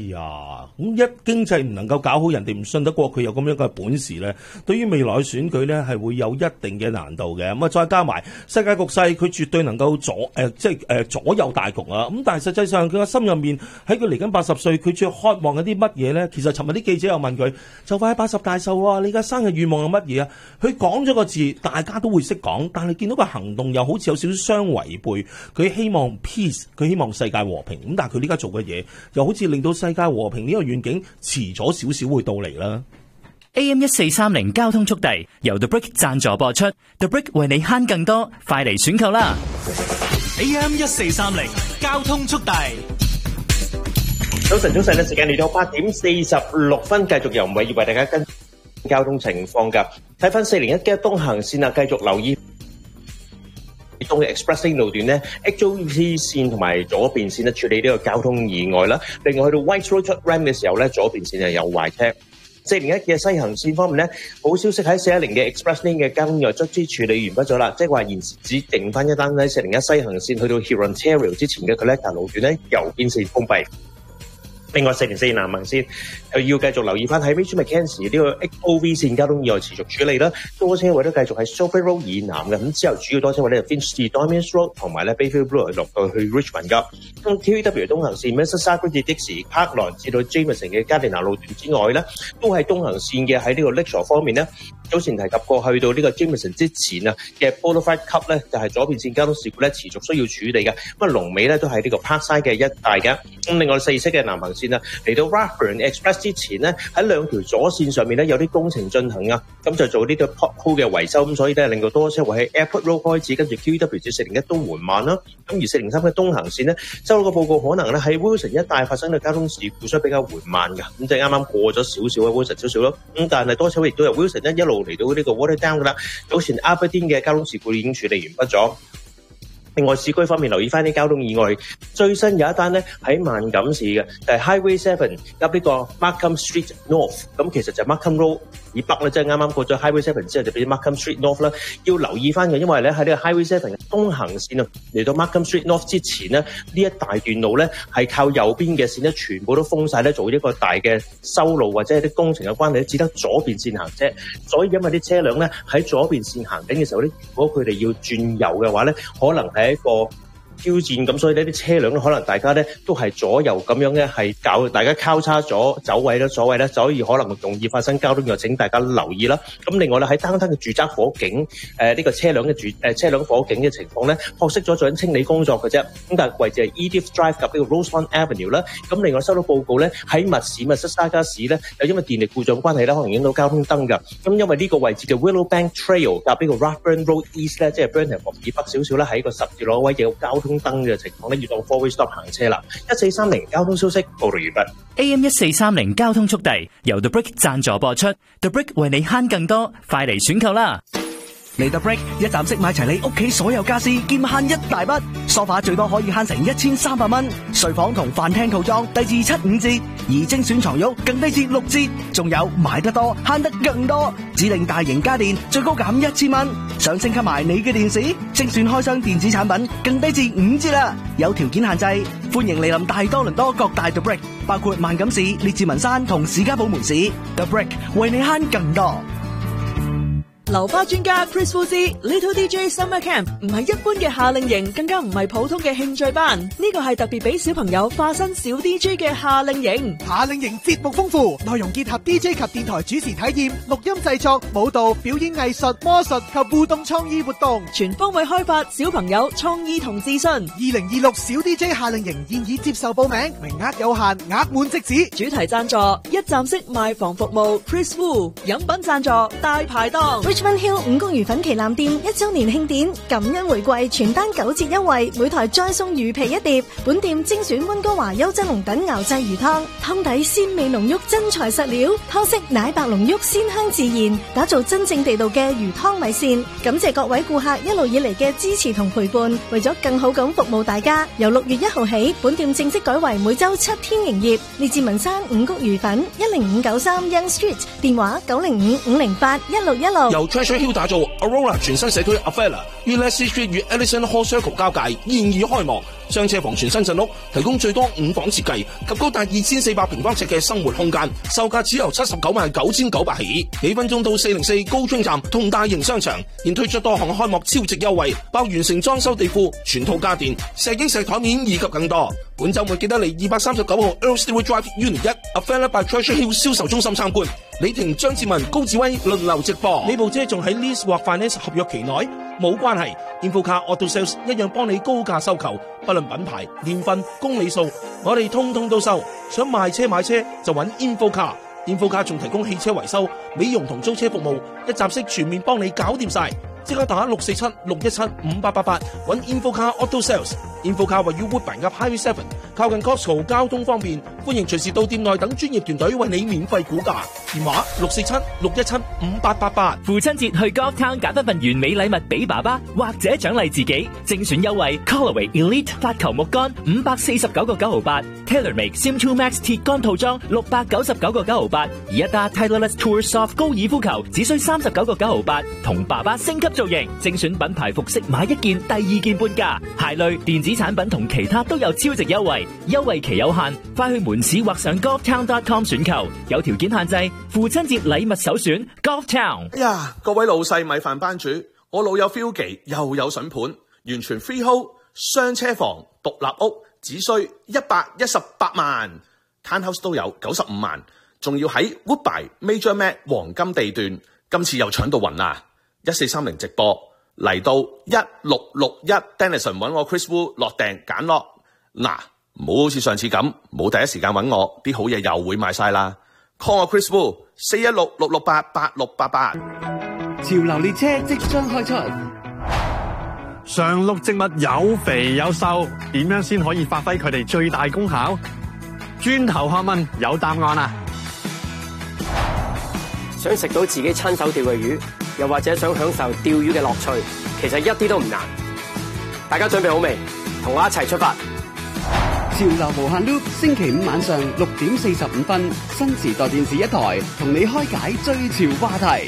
啊？咁一經濟唔能夠搞好，人哋唔信得過佢有咁樣嘅本事咧，對於未來選舉咧係會有一定嘅難度嘅。咁啊，再加埋世界局勢，佢絕對能夠左誒、呃，即係誒、呃、左右大局啊！咁但係實際上佢個心入面喺佢嚟緊八十歲，佢最渴望嘅啲乜嘢咧？其實尋日啲記者又問佢，就快八十大壽啊！你而家生日願望係乜嘢啊？佢講咗個字，大家都會識講，但係見到個行動又好似有少少相違背。佢希望 peace， 佢希望世界和平。咁但係佢呢家做嘅嘢，又好似令到世界和平呢個願景遲咗少少會到嚟啦。 A M 一四三零交通速遞由 The Brick 贊助播出 ，The Brick 為你慳更多，快嚟選購啦 ！A M 一四三零交通速遞。 早晨，早晨嘅時間嚟到八點四十六分，繼續由偉業為大家跟交通情況㗎。睇翻四零一嘅東行線啊，繼續留意東嘅 Express Lane 路段咧 ，H O T 線同埋左邊線咧處理呢個交通意外啦。另外去到 White Road 出 Ram 嘅時候咧，左邊線係有壞車。四零一嘅西行線方面咧，好消息喺四一零嘅 Express Lane 嘅交通意外卒之處理完畢咗啦，即係話現時只剩翻一單喺四零一西行線去到 Hurontario 之前嘅 Collector 路段咧，右邊線封閉。另外四零四南行線又要繼續留意翻喺 Rachel McKenzie 呢個 X O V 線交通意外持續處理啦，多車位都繼續喺 Sophie Road 以南嘅，咁之後主要多車位咧就 Finch Street、Dominus Road 同埋咧 Bayfield Road 落到去 Richmond 噶。咁 T V W 東行線 Mississauga 至 Dixie、Parkland 至到 Jameson 嘅加利納路段之外咧，都係東行線嘅喺呢個 Lakeshore 方面咧，早前提及過去到呢個 Jameson 之前啊嘅 Boulevard Cup 咧，就係左邊線交通事故咧持續需要處理嘅。咁啊龍尾咧都係呢個 Parkside 嘅一帶嘅。咁另外四色嘅南行線啊，嚟到 Rathburn Express 之前咧，喺兩條左線上面咧有啲工程進行啊，咁就做呢個 pothole 嘅維修，咁所以咧令到多車位喺 Airport Road 開始，跟住 Q E W 至四零一都緩慢啦。咁而四零三嘅東行線咧，收到個報告可能咧喺 Wilson 一帶發生嘅交通事故，所以比較緩慢㗎。咁即係啱啱過咗少少啊 Wilson 少少咯。咁但係多車位亦都由 Wilson 一一路嚟到呢個 Waterdown 㗎啦。早前 Aberdeen 嘅交通事故已經處理完畢咗。另外市區方面留意翻啲交通意外，最新有一單咧喺萬錦市嘅，就係 Highway Seven 入呢個 Markham Street North， 咁其實就 Markham Road 以北咧，即係啱啱過咗 Highway Seven 之後就變咗 Markham Street North 啦。要留意翻嘅，因為咧喺呢個 Highway Seven 東行線啊，嚟到 Markham Street North 之前咧，呢一大段路咧係靠右邊嘅線咧，全部都封晒咧，做一個大嘅修路或者係啲工程嘅關係，只得左邊線行車。所以因為啲車輛咧喺左邊線行緊嘅時候咧，如果佢哋要轉右嘅話咧，可能係一個挑戰，咁所以呢啲車輛咧，可能大家咧都係左右咁樣咧，係搞大家交叉咗走位啦，所謂咧，所以可能容易發生交通意外，請大家留意啦。咁另外咧喺單單嘅住宅火警，誒、呃、呢、這個車輛嘅住誒、呃、車輛火警嘅情況咧，學識咗做緊清理工作嘅啫。咁但係位置係 Edith Drive 及呢個 Rosemont Avenue 啦。咁另外收到報告咧，喺密市密西沙加市咧，又因為電力故障關係咧，可能影到交通燈㗎。咁因為呢個位置嘅 Willowbank Trail 及呢個 Rathburn Road East 咧，即係 Burnham 以北少少啦，喺個十字路位嘅交通燈嘅情況咧，要當 four-way stop 行車啦。一四三零交通消息報道完畢。 A M 一四三零交通速遞由 The Brick 贊助播出 ，The Brick 為你慳更多，快嚟選購啦！ 嚟 The Brick 一站式買齊你屋企所有家私，兼慳一大筆。梳化最多可以慳成一千三百蚊，睡房同飯廳套裝低至七五折，而精選床褥更低至六折，仲有買得多慳得更多，指定大型家電最高減一千蚊，想升級埋你嘅電視，精選開箱電子產品更低至五折啦，有條件限制，歡迎嚟臨大多倫多各大 The Brick， 包括萬錦市、列治文山同士嘉堡門市 ，The Brick 為你慳更多。 流花專家 Chris Wu 之 Little D J Summer Camp 唔係一般嘅夏令營，更加唔係普通嘅興趣班，呢個係特別俾小朋友化身小 D J 嘅夏令營。 夏令營節目豐富，內容結合 D J 及電台主持體驗、錄音製作、舞蹈、表演藝術、魔術及互動創意活動， 全方位開發小朋友創意同自信。二零二六小 D J 夏令營現已接受報名，名額有限，額滿即止。 主題贊助一站式賣房服務 Chris Wu， 飲品贊助大排檔。 Richmond Hill 五穀魚粉旗艦店一周年慶典，感恩回饋，全單九折優惠，每台再送魚皮一碟。本店精選溫哥華優質龍躉熬製魚湯，湯底鮮味濃郁，真材實料，湯色奶白濃郁，鮮香自然，打造真正地道嘅魚湯米線。感謝各位顧客一路以嚟嘅支持同陪伴，為咗更好咁服務大家，由六月一號起，本店正式改為每周七天營業。列治文山五穀魚粉一零五九三 Young Street， 電話九零五五零八一六一六。 由 Treasure Hill 打造 Aurora 全新社區 Avella 於 Leslie Street 與 Ellison Hall Circle 交界，現已開幕。 雙車房全新鎮屋，提供最多五房設計及高達二千四百平方尺嘅生活空間，售價只由七十九萬九千九百起。幾分鐘到四零四高昌站同大型商場，現推出多項開幕超值優惠，包完成裝修地庫、全套家電、石英石台面以及更多。本週末記得嚟二百三十九號 Earl Stewart Drive Unit 一 Avella by Treasure Hill 銷售中心參觀。李婷、張志文、高志威輪流直播。 呢部車仲喺 lease 或 finance 合約期內，冇關係。Infocar Auto Sales 一樣幫你高價收購，不論品牌、年份、公里數，我哋通通都收。想賣車買車就揾 Infocar。Infocar 仲提供汽車維修、美容同租車服務，一站式全面幫你搞掂晒。即刻打六四七六一七五八八八揾 Infocar Auto Sales。Infocar 位於 Woodbine 及 Highway Seven， 靠近 Costco， 交通方便，歡迎隨時到店內等專業團隊為你免費估價。電話六四七六一七五八八八。 父親節去 Golf Town 揀一份完美禮物俾爸爸，或者獎勵自己，精選優惠 Callaway Elite 發球木杆五百四十九個九毫八 ，TaylorMade Sim two Max 鐵杆套裝六百九十九個九毫八，而一打 Titleist Tour Soft 高爾夫球只需三十九個九毫八，同爸爸升級造型，精選品牌服飾買一件第二件半價，鞋類、電子產品同其他都有超值優惠，優惠期有限，快去門市或上 golf town dot com 選購，有條件限制。父親節禮物首選 Golf Town。 哎呀，各位老細米飯班主，我老友 feel 記又有筍盤，完全 freehold 雙車房獨立屋，只需一百一十八萬 ，townhouse 都有九十五萬，仲要喺 Woodbine Major Mac 黃金地段，今次又搶到暈啦！一四三零直播嚟到一六六一 Denison 揾我 Chris Wu 落訂揀落，嗱，唔好好似上次咁冇第一時間揾我，啲好嘢又會賣晒啦。call 我 Chris Wu 四一六六六八八六八八。 潮流列車即將開出， 常綠植物有肥有瘦，點樣先可以發揮佢哋最大功效？轉頭學問有答案啦！ 想食到自己親手釣嘅魚，又或者想享受釣魚嘅樂趣，其實一啲都唔難。大家準備好未？同我一齊出發！ 潮流無限 loop， 星期五晚上六點四十五分，新時代電視一台同你開解最潮話題。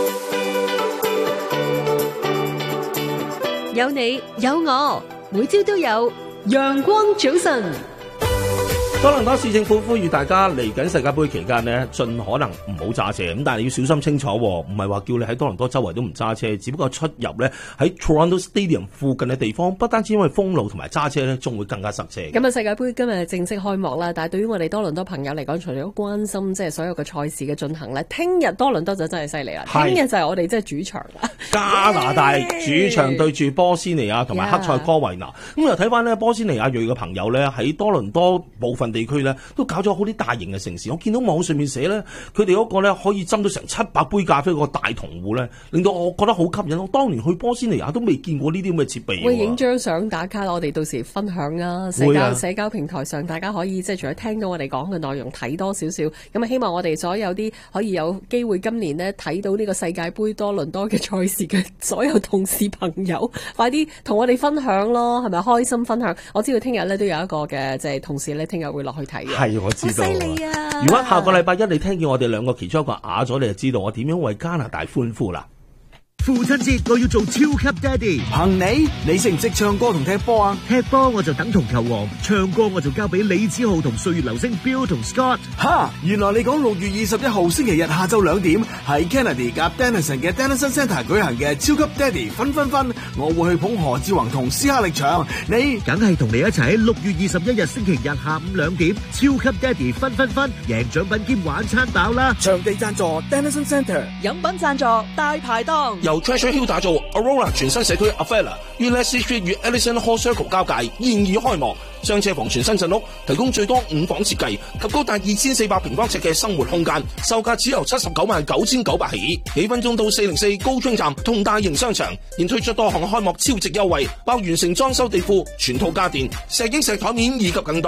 有你有我，每朝都有陽光早晨。 多倫多市政府呼籲大家嚟緊世界盃期間呢，盡可能唔好揸車。咁但係你要小心清楚，唔係話叫你喺多倫多周圍都唔揸車，只不過出入呢喺 Toronto Stadium 附近嘅地方，不單止因為封路同埋揸車呢，仲會更加塞車。 咁啊，世界盃今日正式開幕啦，但係對於我哋多倫多朋友嚟講，除咗關心即係所有嘅賽事嘅進行咧，聽日多倫多就真係犀利啦！聽日就係我哋即係主場啦， 加拿大主場對住波斯尼亞同埋黑塞哥維那。咁又睇翻呢，波斯尼亞裔嘅朋友咧喺多倫多部分地區咧都搞咗好啲大型嘅城市。我見到網上面寫咧，佢哋嗰個咧可以斟到成七百杯咖啡個大銅壺咧，令到我覺得好吸引。我當年去波斯尼亞都未見過呢啲咁嘅設備。 會影張相打卡，我哋到時分享啊！社交、啊、社交平台上，大家可以即係除咗聽到我哋講嘅內容，睇多少少。咁啊，希望我哋所有啲可以有機會今年呢睇到呢個世界盃多倫多嘅賽事嘅所有同事朋友，快啲同我哋分享咯，係咪開心分享？我知道聽日咧都有一個嘅即係同事咧，聽日會落去睇嘅。 係，我知道。 好犀利啊！ 如果下個禮拜一你聽見我哋兩個其中一個啞咗，你就知道我點樣為加拿大歡呼啦。 父親節我要做超級爹哋， 憑你，你識唔識唱歌同踢波啊？ 踢波我就等同球王，唱歌我就交俾李子豪同歲月流星 Bill 同 Scott。 哈，原來你講六月二十一號星期日下晝兩點喺 Kennedy 夾 Denison 嘅 Denison Centre 舉行嘅超級爹哋分分分，我會去捧何志宏同斯克力場，你梗係同你一齊喺六月二十一日星期日下午兩點超級爹哋分分分，贏獎品兼玩餐飽啦！ 場地贊助 Denison Centre， 飲品贊助大排檔。 由 Treasure Hill 打造 Aurora 全新社區 Avella 於 Leslie Street 與 Ellison Hall Circle 交界，現已開幕。雙車房全新鎮屋，提供最多五房設計及高達二千四百平方尺嘅生活空間，售價只由七十九萬九千九百起。幾分鐘到四零四高昌站同大型商場，現推出多項開幕超值優惠，包完成裝修地庫、全套家電、石英石台面以及更多。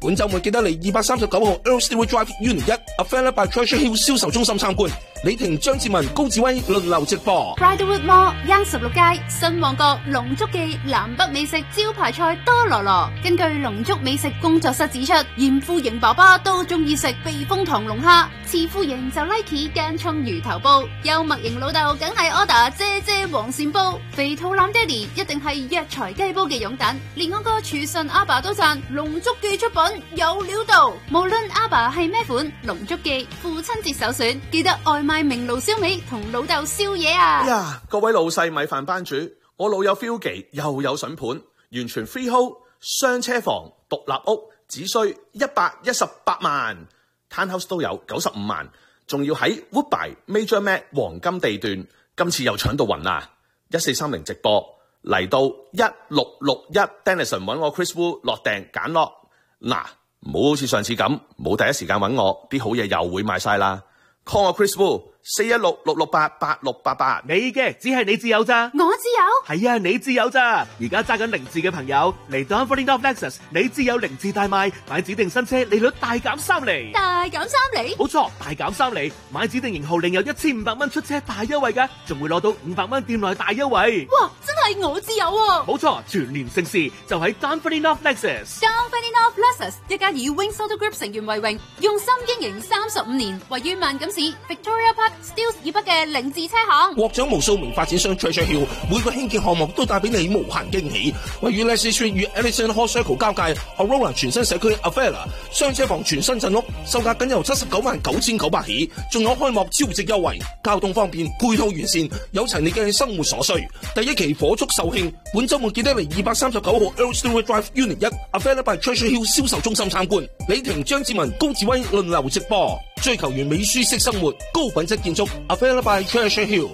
本週末記得嚟二百三十九號 Earl Stewart Drive Unit 一 Available by Treasure Hill 銷售中心參觀。李婷、張志文、高志威輪流直播。 Bridlewood Mall 央十六街新旺角龍竹記南北美食招牌菜多羅羅。根據龍竹美食工作室指出，嚴富盈爸爸都中意食避風塘龍蝦，慈富盈就 like 間葱魚頭煲，幽默型老豆梗係 order 姐姐黃鱔煲，肥肚腩爹哋一定係藥材雞煲嘅擁躉，連我個廚神阿爸都讚龍竹記出品有料到。無論阿爸係咩款，龍竹記父親節首選，記得外賣明爐燒味同老豆宵夜啊！ 呀，各位老細米飯班主，我老友 feel 記又有筍盤，完全 freehold 雙車房獨立屋，只需一百一十八萬 ，townhouse 都有九十五萬，仲要喺 Woodbine Major Mac 黃金地段，今次又搶到暈啦！一四三零直播嚟到一六六一 Denison 揾我 Chris Wu 落訂揀落，嗱，唔好好似上次咁冇第一時間揾我，啲好嘢又會賣晒啦。call 我 Chris Wu 四一六六六八八六八八， 你嘅只係你自有咋？ 我自有？ 係啊，你自有咋？而家揸緊零字嘅朋友嚟 Dunfermline North Lexus，你自有零字大賣，買指定新車利率大減三厘， 大減三厘？ 冇錯，大減三厘，買指定型號另有一千五百蚊出車大優惠㗎，仲會攞到五百蚊店內大優惠。 哇，真係我自有喎！ 冇錯，全年盛事就喺 Dunfermline North Lexus。Dunfermline North Lexus 一家以 Wings Auto Group 成員為榮，用心經營三十五年，位於萬錦市 Victoria Park Steeles 以北嘅凌志車行， 獲獎無數名發展商 Treasure Hill 每個興建項目都帶俾你無限驚喜。位於 Leslie Street 與 Ellison Hall Circle 交界 Aurora 全新社區 Avella 雙車房全新鎮屋，售價僅由七十九萬九千九百起，仲有開幕超值優惠，交通方便，配套完善，有齊你嘅生活所需。第一期火速售罄，本週末記得嚟二百三十九號 Earl Stewart Drive Unit 一 Avella by Treasure Hill 銷售中心參觀。李婷、張志文、高志威輪流直播，追求完美舒適生活，高品質建築 Available by Treasure Hill。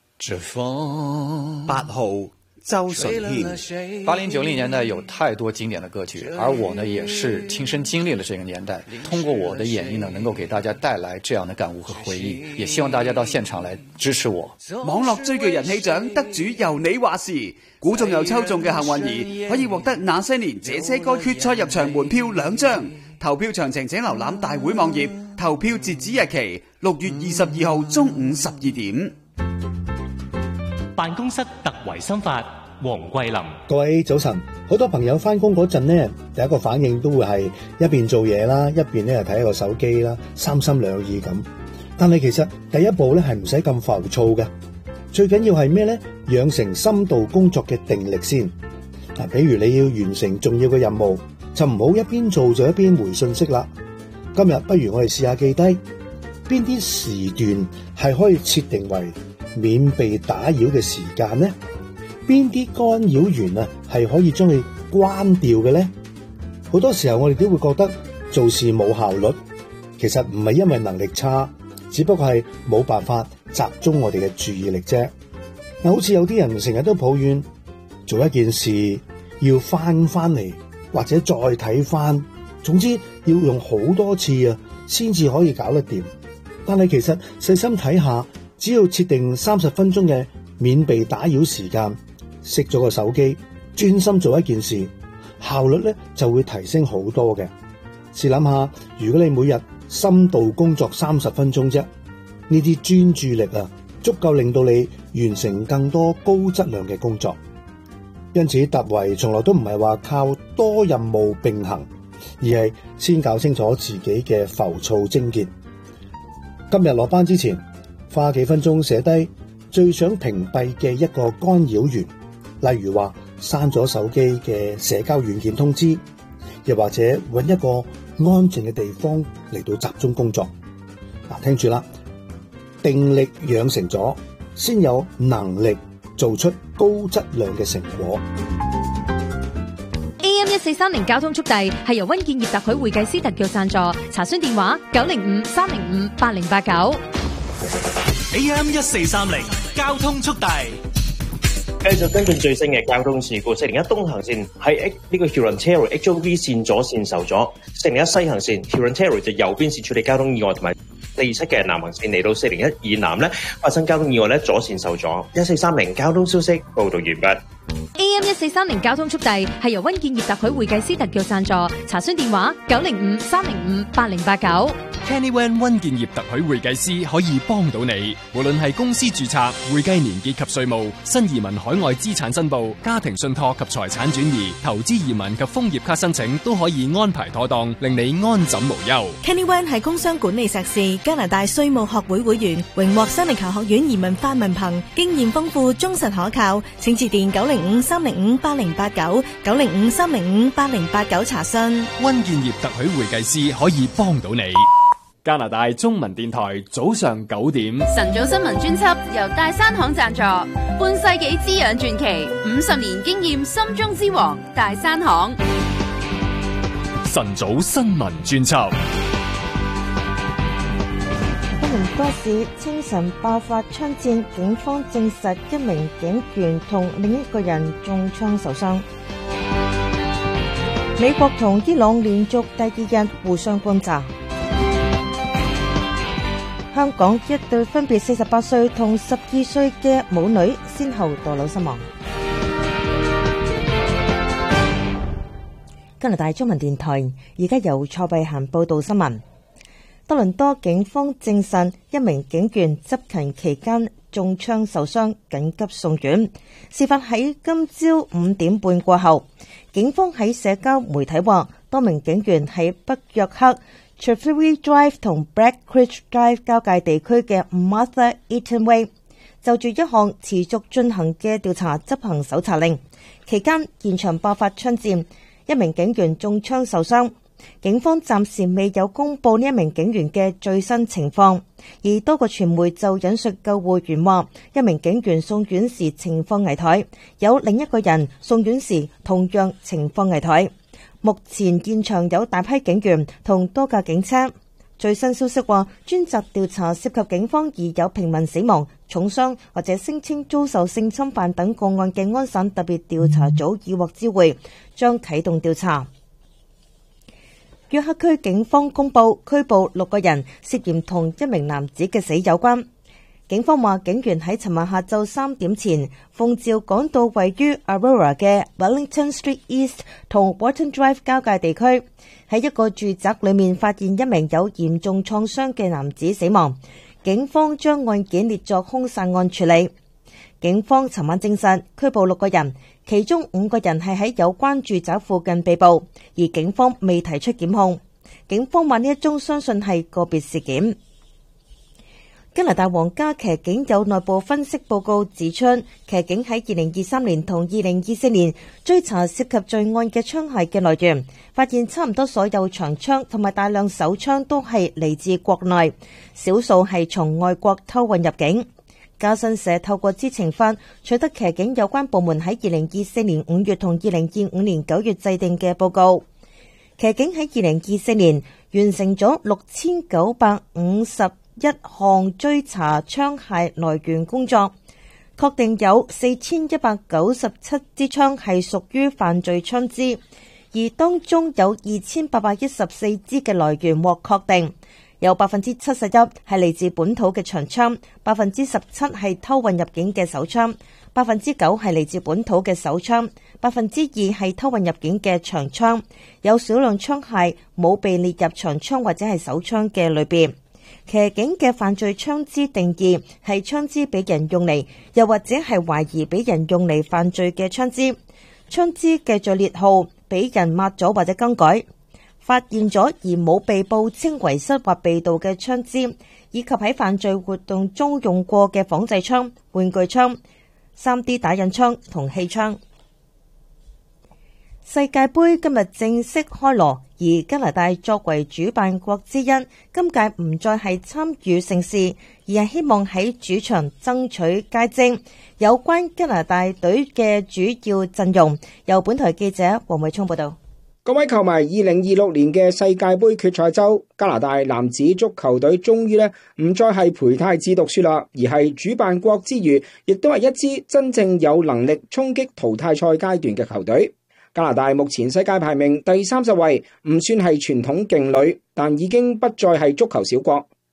八號周順軒，八零九零年代有太多經典的歌曲，而我呢也是親身經歷了這個年代，通過我的演繹呢，能夠給大家帶來這樣的感悟和回憶，也希望大家到現場來支持我。 網絡追劇人氣獎得主由你話事，估中又抽中嘅幸運兒可以獲得那些年這些歌決賽入場門票兩張。投票詳情請瀏覽大會網頁，投票截止日期六月二十二號中午十二點。 辦公室特維新法，黃桂林。 各位早晨，好多朋友翻工嗰陣呢，第一個反應都會係一邊做嘢啦，一邊咧睇個手機啦，三心兩意咁。但係其實第一步咧係唔使咁浮躁嘅，最緊要係咩咧？養成深度工作嘅定力先。嗱，比如你要完成重要嘅任務，就唔好一邊做就一邊回信息啦。今日不如我哋試下記低邊啲時段係可以設定為免被打擾嘅時間呢？邊啲干擾源啊係可以將佢關掉嘅呢？好多時候我哋都會覺得做事冇效率，其實唔係因為能力差，只不過係冇辦法集中我哋嘅注意力啫。嗱，好似有啲人成日都抱怨做一件事要翻翻嚟，或者再睇翻，總之要用好多次啊，先至可以搞得掂。但係其實細心睇下，只要設定三十分鐘嘅免被打擾時間，熄咗個手機，專心做一件事，效率咧就會提升好多嘅。試諗下，如果你每日深度工作三十分鐘啫，呢啲專注力啊，足夠令到你完成更多高質量嘅工作。因此，突圍從來都唔係話靠多任務並行，而係先搞清楚自己嘅浮躁症結。今日落班之前，花幾分鐘寫低最想屏蔽嘅一個干擾源，例如話刪咗手機嘅社交軟件通知，又或者揾一個安靜嘅地方嚟到集中工作。嗱，聽住啦，定力養成咗，先有能力做出高質量嘅成果。 A M 一四三零交通速遞係由溫建業特許會計師特約贊助，查詢電話九零五三零五八零八九。 A M 一四三零交通速遞。 繼續跟進最新嘅交通事故，四零一東行線喺呢個 Huron Terrace H O V 線左線受阻，四零一西行線 Huron Terrace 就右邊線處理交通意外同埋四七嘅南行線嚟到四零一以南咧，發生交通意外咧，左線受阻。一四三零交通消息報道完畢。 A M 一四三零交通速遞係由溫建業特許會計師特約贊助，查詢電話九零五三零五八零八九。 Kenny Wan 溫建業特許會計師可以幫到你，無論係公司註冊、會計年結及稅務、新移民海外資產申報、家庭信託及財產轉移、投資移民及楓葉卡申請，都可以安排妥當，令你安枕無憂。 Kenny Wan 係工商管理碩士，加拿大稅務學會會員，榮獲西尼球學院移民法文憑，經驗豐富，忠實可靠。請致電九零五三零五八零八九九零五三零五八零八九查詢。 溫建業特許會計師可以幫到你。加拿大中文電台早上九點， 晨早新聞專輯由大山行贊助，半世紀滋養傳奇，五十年經驗心中之王大山行。 晨早新聞專輯。 多倫多市清晨爆發槍戰，警方證實一名警員同另一個人中槍受傷。美國同伊朗連續第二日互相轟炸。香港一對分別四十八歲同十二歲嘅母女先後墮樓身亡。加拿大中文電台而家由蔡慧嫻報道新聞。多倫多警方證實一名警員執勤期間中槍受傷，緊急送院。事發喺今朝五點半過後。警方喺社交媒體話，多名警員喺北約克 Treasury Drive 同 Black Creek Drive 交界地區嘅 Martha Eaton Way 就住一項持續進行嘅調查執行搜查令。期間現場爆發槍戰，一名警員中槍受傷。警方暫時未有公布呢一名警員嘅最新情況，而多個傳媒就引述救護員話，一名警員送院時情況危殆，有另一個人送院時同樣情況危殆。目前現場有大批警員同多架警車。最新消息話，專責調查涉及警方已有平民死亡、重傷或者聲稱遭受性侵犯等個案嘅安省特別調查組已獲知會，將啟動調查。約克區警方公布拘捕六個人，涉嫌同一名男子嘅死有關。警方話，警員喺尋晚下晝三點前奉召趕到位於 Aurora 嘅 Wellington Street East 同 Wharton Drive 交界地區，喺一個住宅裏面發現一名有嚴重創傷嘅男子死亡。警方將案件列作兇殺案處理。警方尋晚證實拘捕六個人，其中五個人係喺有關住宅附近被捕，而警方未提出檢控。警方話呢一宗相信係個別事件。加拿大皇家騎警有內部分析報告指出，騎警喺二零二三年同二零二四年追查涉及罪案嘅槍械嘅來源，發現差唔多所有長槍同埋大量手槍都係嚟自國內，少數係從外國偷運入境。加新社透過知情法取得騎警有關部門喺二零二四年五月同二零二五年九月制定嘅報告。騎警喺二零二四年完成咗六千九百五十一項追查槍械來源工作，確定有四千一百九十七支槍係屬於犯罪槍支，而當中有二千八百一十四支嘅來源獲確定。有百分之七十一係嚟自本土嘅長槍，百分之十七係偷運入境嘅手槍，百分之九係嚟自本土嘅手槍，百分之二係偷運入境嘅長槍。有少量槍械冇被列入長槍或者係手槍嘅類別。騎警嘅犯罪槍支定義係槍支俾人用嚟，又或者係懷疑俾人用嚟犯罪嘅槍支。槍支嘅序列號俾人抹咗或者更改。發現咗而冇被報稱遺失或被盜嘅槍支，以及喺犯罪活動中用過嘅仿製槍、玩具槍、三 D 打印槍同氣槍。世界盃今日正式開鑼，而加拿大作為主辦國之一，今屆唔再係參與盛事，而係希望喺主場爭取佳績。有關加拿大隊嘅主要陣容，由本台記者黃偉聰報道。 各位球迷，二零二六年嘅世界盃決賽周，加拿大男子足球隊終於咧唔再係陪太子讀書啦，而係主辦國之餘，亦都係一支真正有能力衝擊淘汰賽階段嘅球隊。加拿大目前世界排名第三十位，唔算係傳統勁旅，但已經不再係足球小國。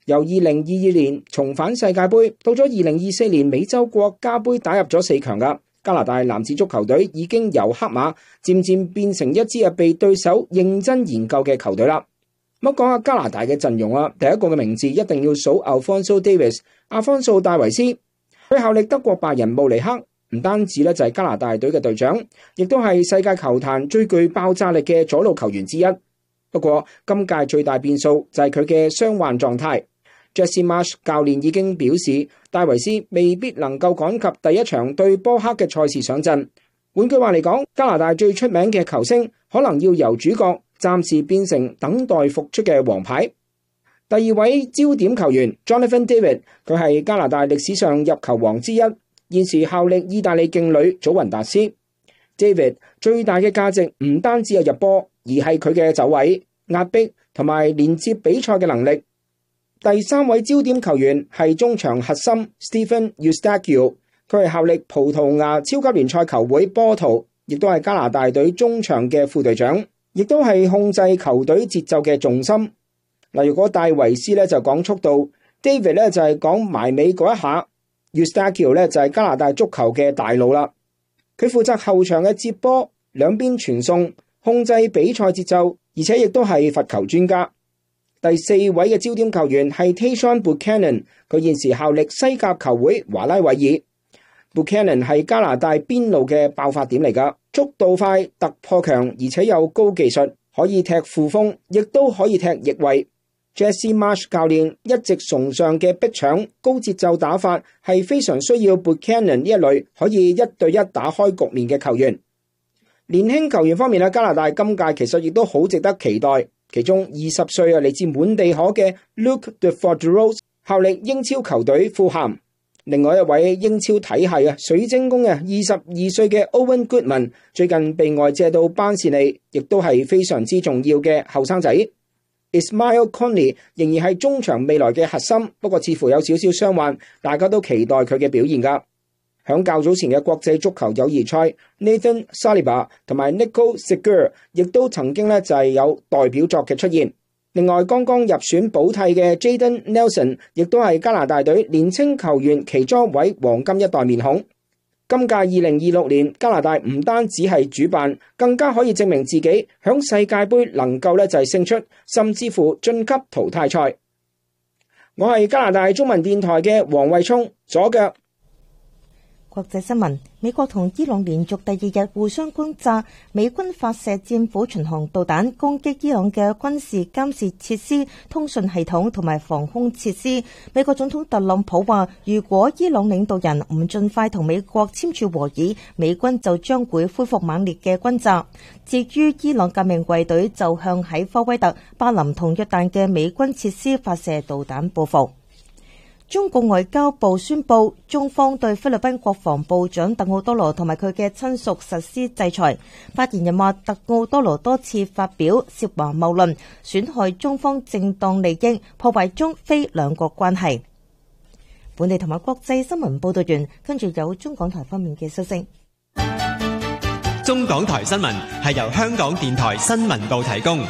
由二零二二年重返世界盃，到咗二零二四年美洲國家盃打入咗四強噶。加拿大男子足球隊已經由黑馬漸漸變成一支被對手認真研究嘅球隊啦。咁講下加拿大嘅陣容啦，第一個嘅名字一定要數 Alphonso Davies 阿方素戴維斯，佢效力德國拜仁慕尼黑，唔單止咧就係加拿大隊嘅隊長，亦都係世界球壇最具爆炸力嘅左路球員之一。不過今屆最大變數就係佢嘅傷患狀態。Jesse Marsh 教練已經表示，戴維斯未必能夠趕及第一場對波克嘅賽事上陣。換句話嚟講，加拿大最出名嘅球星可能要由主角暫時變成等待復出嘅王牌。第二位焦點球員 Jonathan David， 佢係加拿大歷史上入球王之一，現時效力意大利勁旅祖雲達斯。David 最大嘅價值唔單止係入波，而係佢嘅走位、壓迫同埋連接比賽嘅能力。第三位焦點球員係中場核心 Stephen Eustáquio， 佢係效力葡萄牙超級聯賽球會波圖，亦都係加拿大隊中場嘅副隊長，亦都係控制球隊節奏嘅重心。嗱，如果戴維斯咧就講速度 ，David 咧就係講埋尾嗰一下 ，Eustáquio 咧就係加拿大足球嘅大腦啦。佢負責後場嘅接波、兩邊傳送、控制比賽節奏，而且亦都係罰球專家。第四位嘅焦點球員係 Tajon Buchanan， 佢現時效力西甲球會華拉韋爾。Buchanan 係加拿大邊路嘅爆發點嚟噶，速度快、突破強，而且有高技術，可以踢副鋒，亦都可以踢翼位。Jesse Marsh 教練一直崇尚嘅逼搶、高節奏打法係非常需要 Buchanan 呢一類可以一對一打開局面嘅球員。年輕球員方面，加拿大今屆其實亦都好值得期待。其中二十歲啊，嚟自滿地可嘅 Luke de Forgeros 效力英超球隊富咸。另外一位英超體系啊水晶宮嘅二十二歲嘅 Owen Goodman 最近被外借到班士利，亦都係非常之重要嘅後生仔。Ismail Conley 仍然係中場未來嘅核心，不過似乎有少少傷患，大家都期待佢嘅表現噶。響較早前嘅國際足球友誼賽 ，Nathan Saliba 同埋 Nico Segur 亦都曾經咧就係有代表作嘅出現。另外，剛剛入選補替嘅 Jaden Nelson 亦都係加拿大隊年青球員其中一位黃金一代面孔。今屆二零二六年，加拿大唔單止係主辦，更加可以證明自己響世界盃能夠咧就係勝出，甚至乎晉級淘汰賽。我係加拿大中文電台嘅黃慧聰，左腳。 國際新聞：美國同伊朗連續第二日互相轟炸，美軍發射戰斧巡航導彈攻擊伊朗嘅軍事監視設施、通訊系統同埋防空設施。美國總統特朗普話，如果伊朗領導人唔盡快同美國簽署和議，美軍就將會恢復猛烈嘅轟炸。至於伊朗革命衛隊就向喺科威特、巴林同約旦嘅美軍設施發射導彈報復。中共外交部宣布，中方對菲律賓國防部長特奧多羅同埋佢嘅親屬實施制裁。發言人話，特奧多羅多次發表涉華謬論，損害中方正當利益，破壞中菲兩國關係。本地同埋國際新聞報道完，跟住有中港台方面嘅消息。 中港台新聞係由香港電台新聞部提供。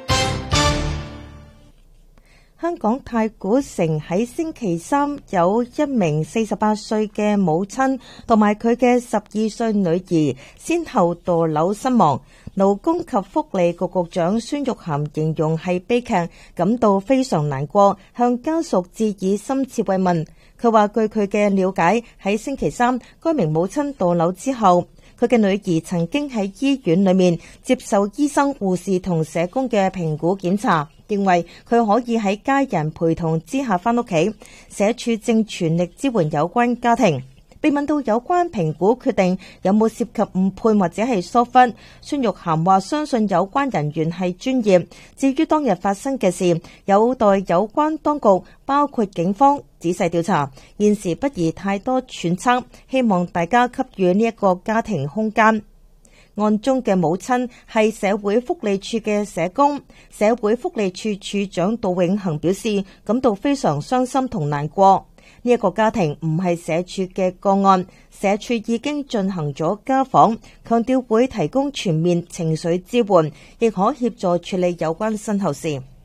香港太古城喺星期三有一名四十八歲嘅母親同埋佢嘅十二歲女兒先後墮樓身亡。勞工及福利局局長孫玉菡形容係悲劇，感到非常難過，向家屬致以深切慰問。佢話據佢嘅了解，喺星期三該名母親墮樓之後，佢嘅女兒曾經喺醫院裏面接受醫生、護士同社工嘅評估檢查，認為佢可以喺家人陪同之下返屋企。社署正全力支援有關家庭。被問到有關評估決定有冇涉及誤判或者係疏忽，孫玉菡話相信有關人員係專業。至於當日發生嘅事，有待有關當局包括警方仔細調查，現時不宜太多揣測，希望大家給予呢一個家庭空間。案中嘅母親係社會福利處嘅社工，社會福利處處長杜永恒表示感到非常傷心同難過。呢一個家庭唔係社署嘅個案，社署已經進行咗家訪，強調會提供全面情緒支援，亦可協助處理有關身後事。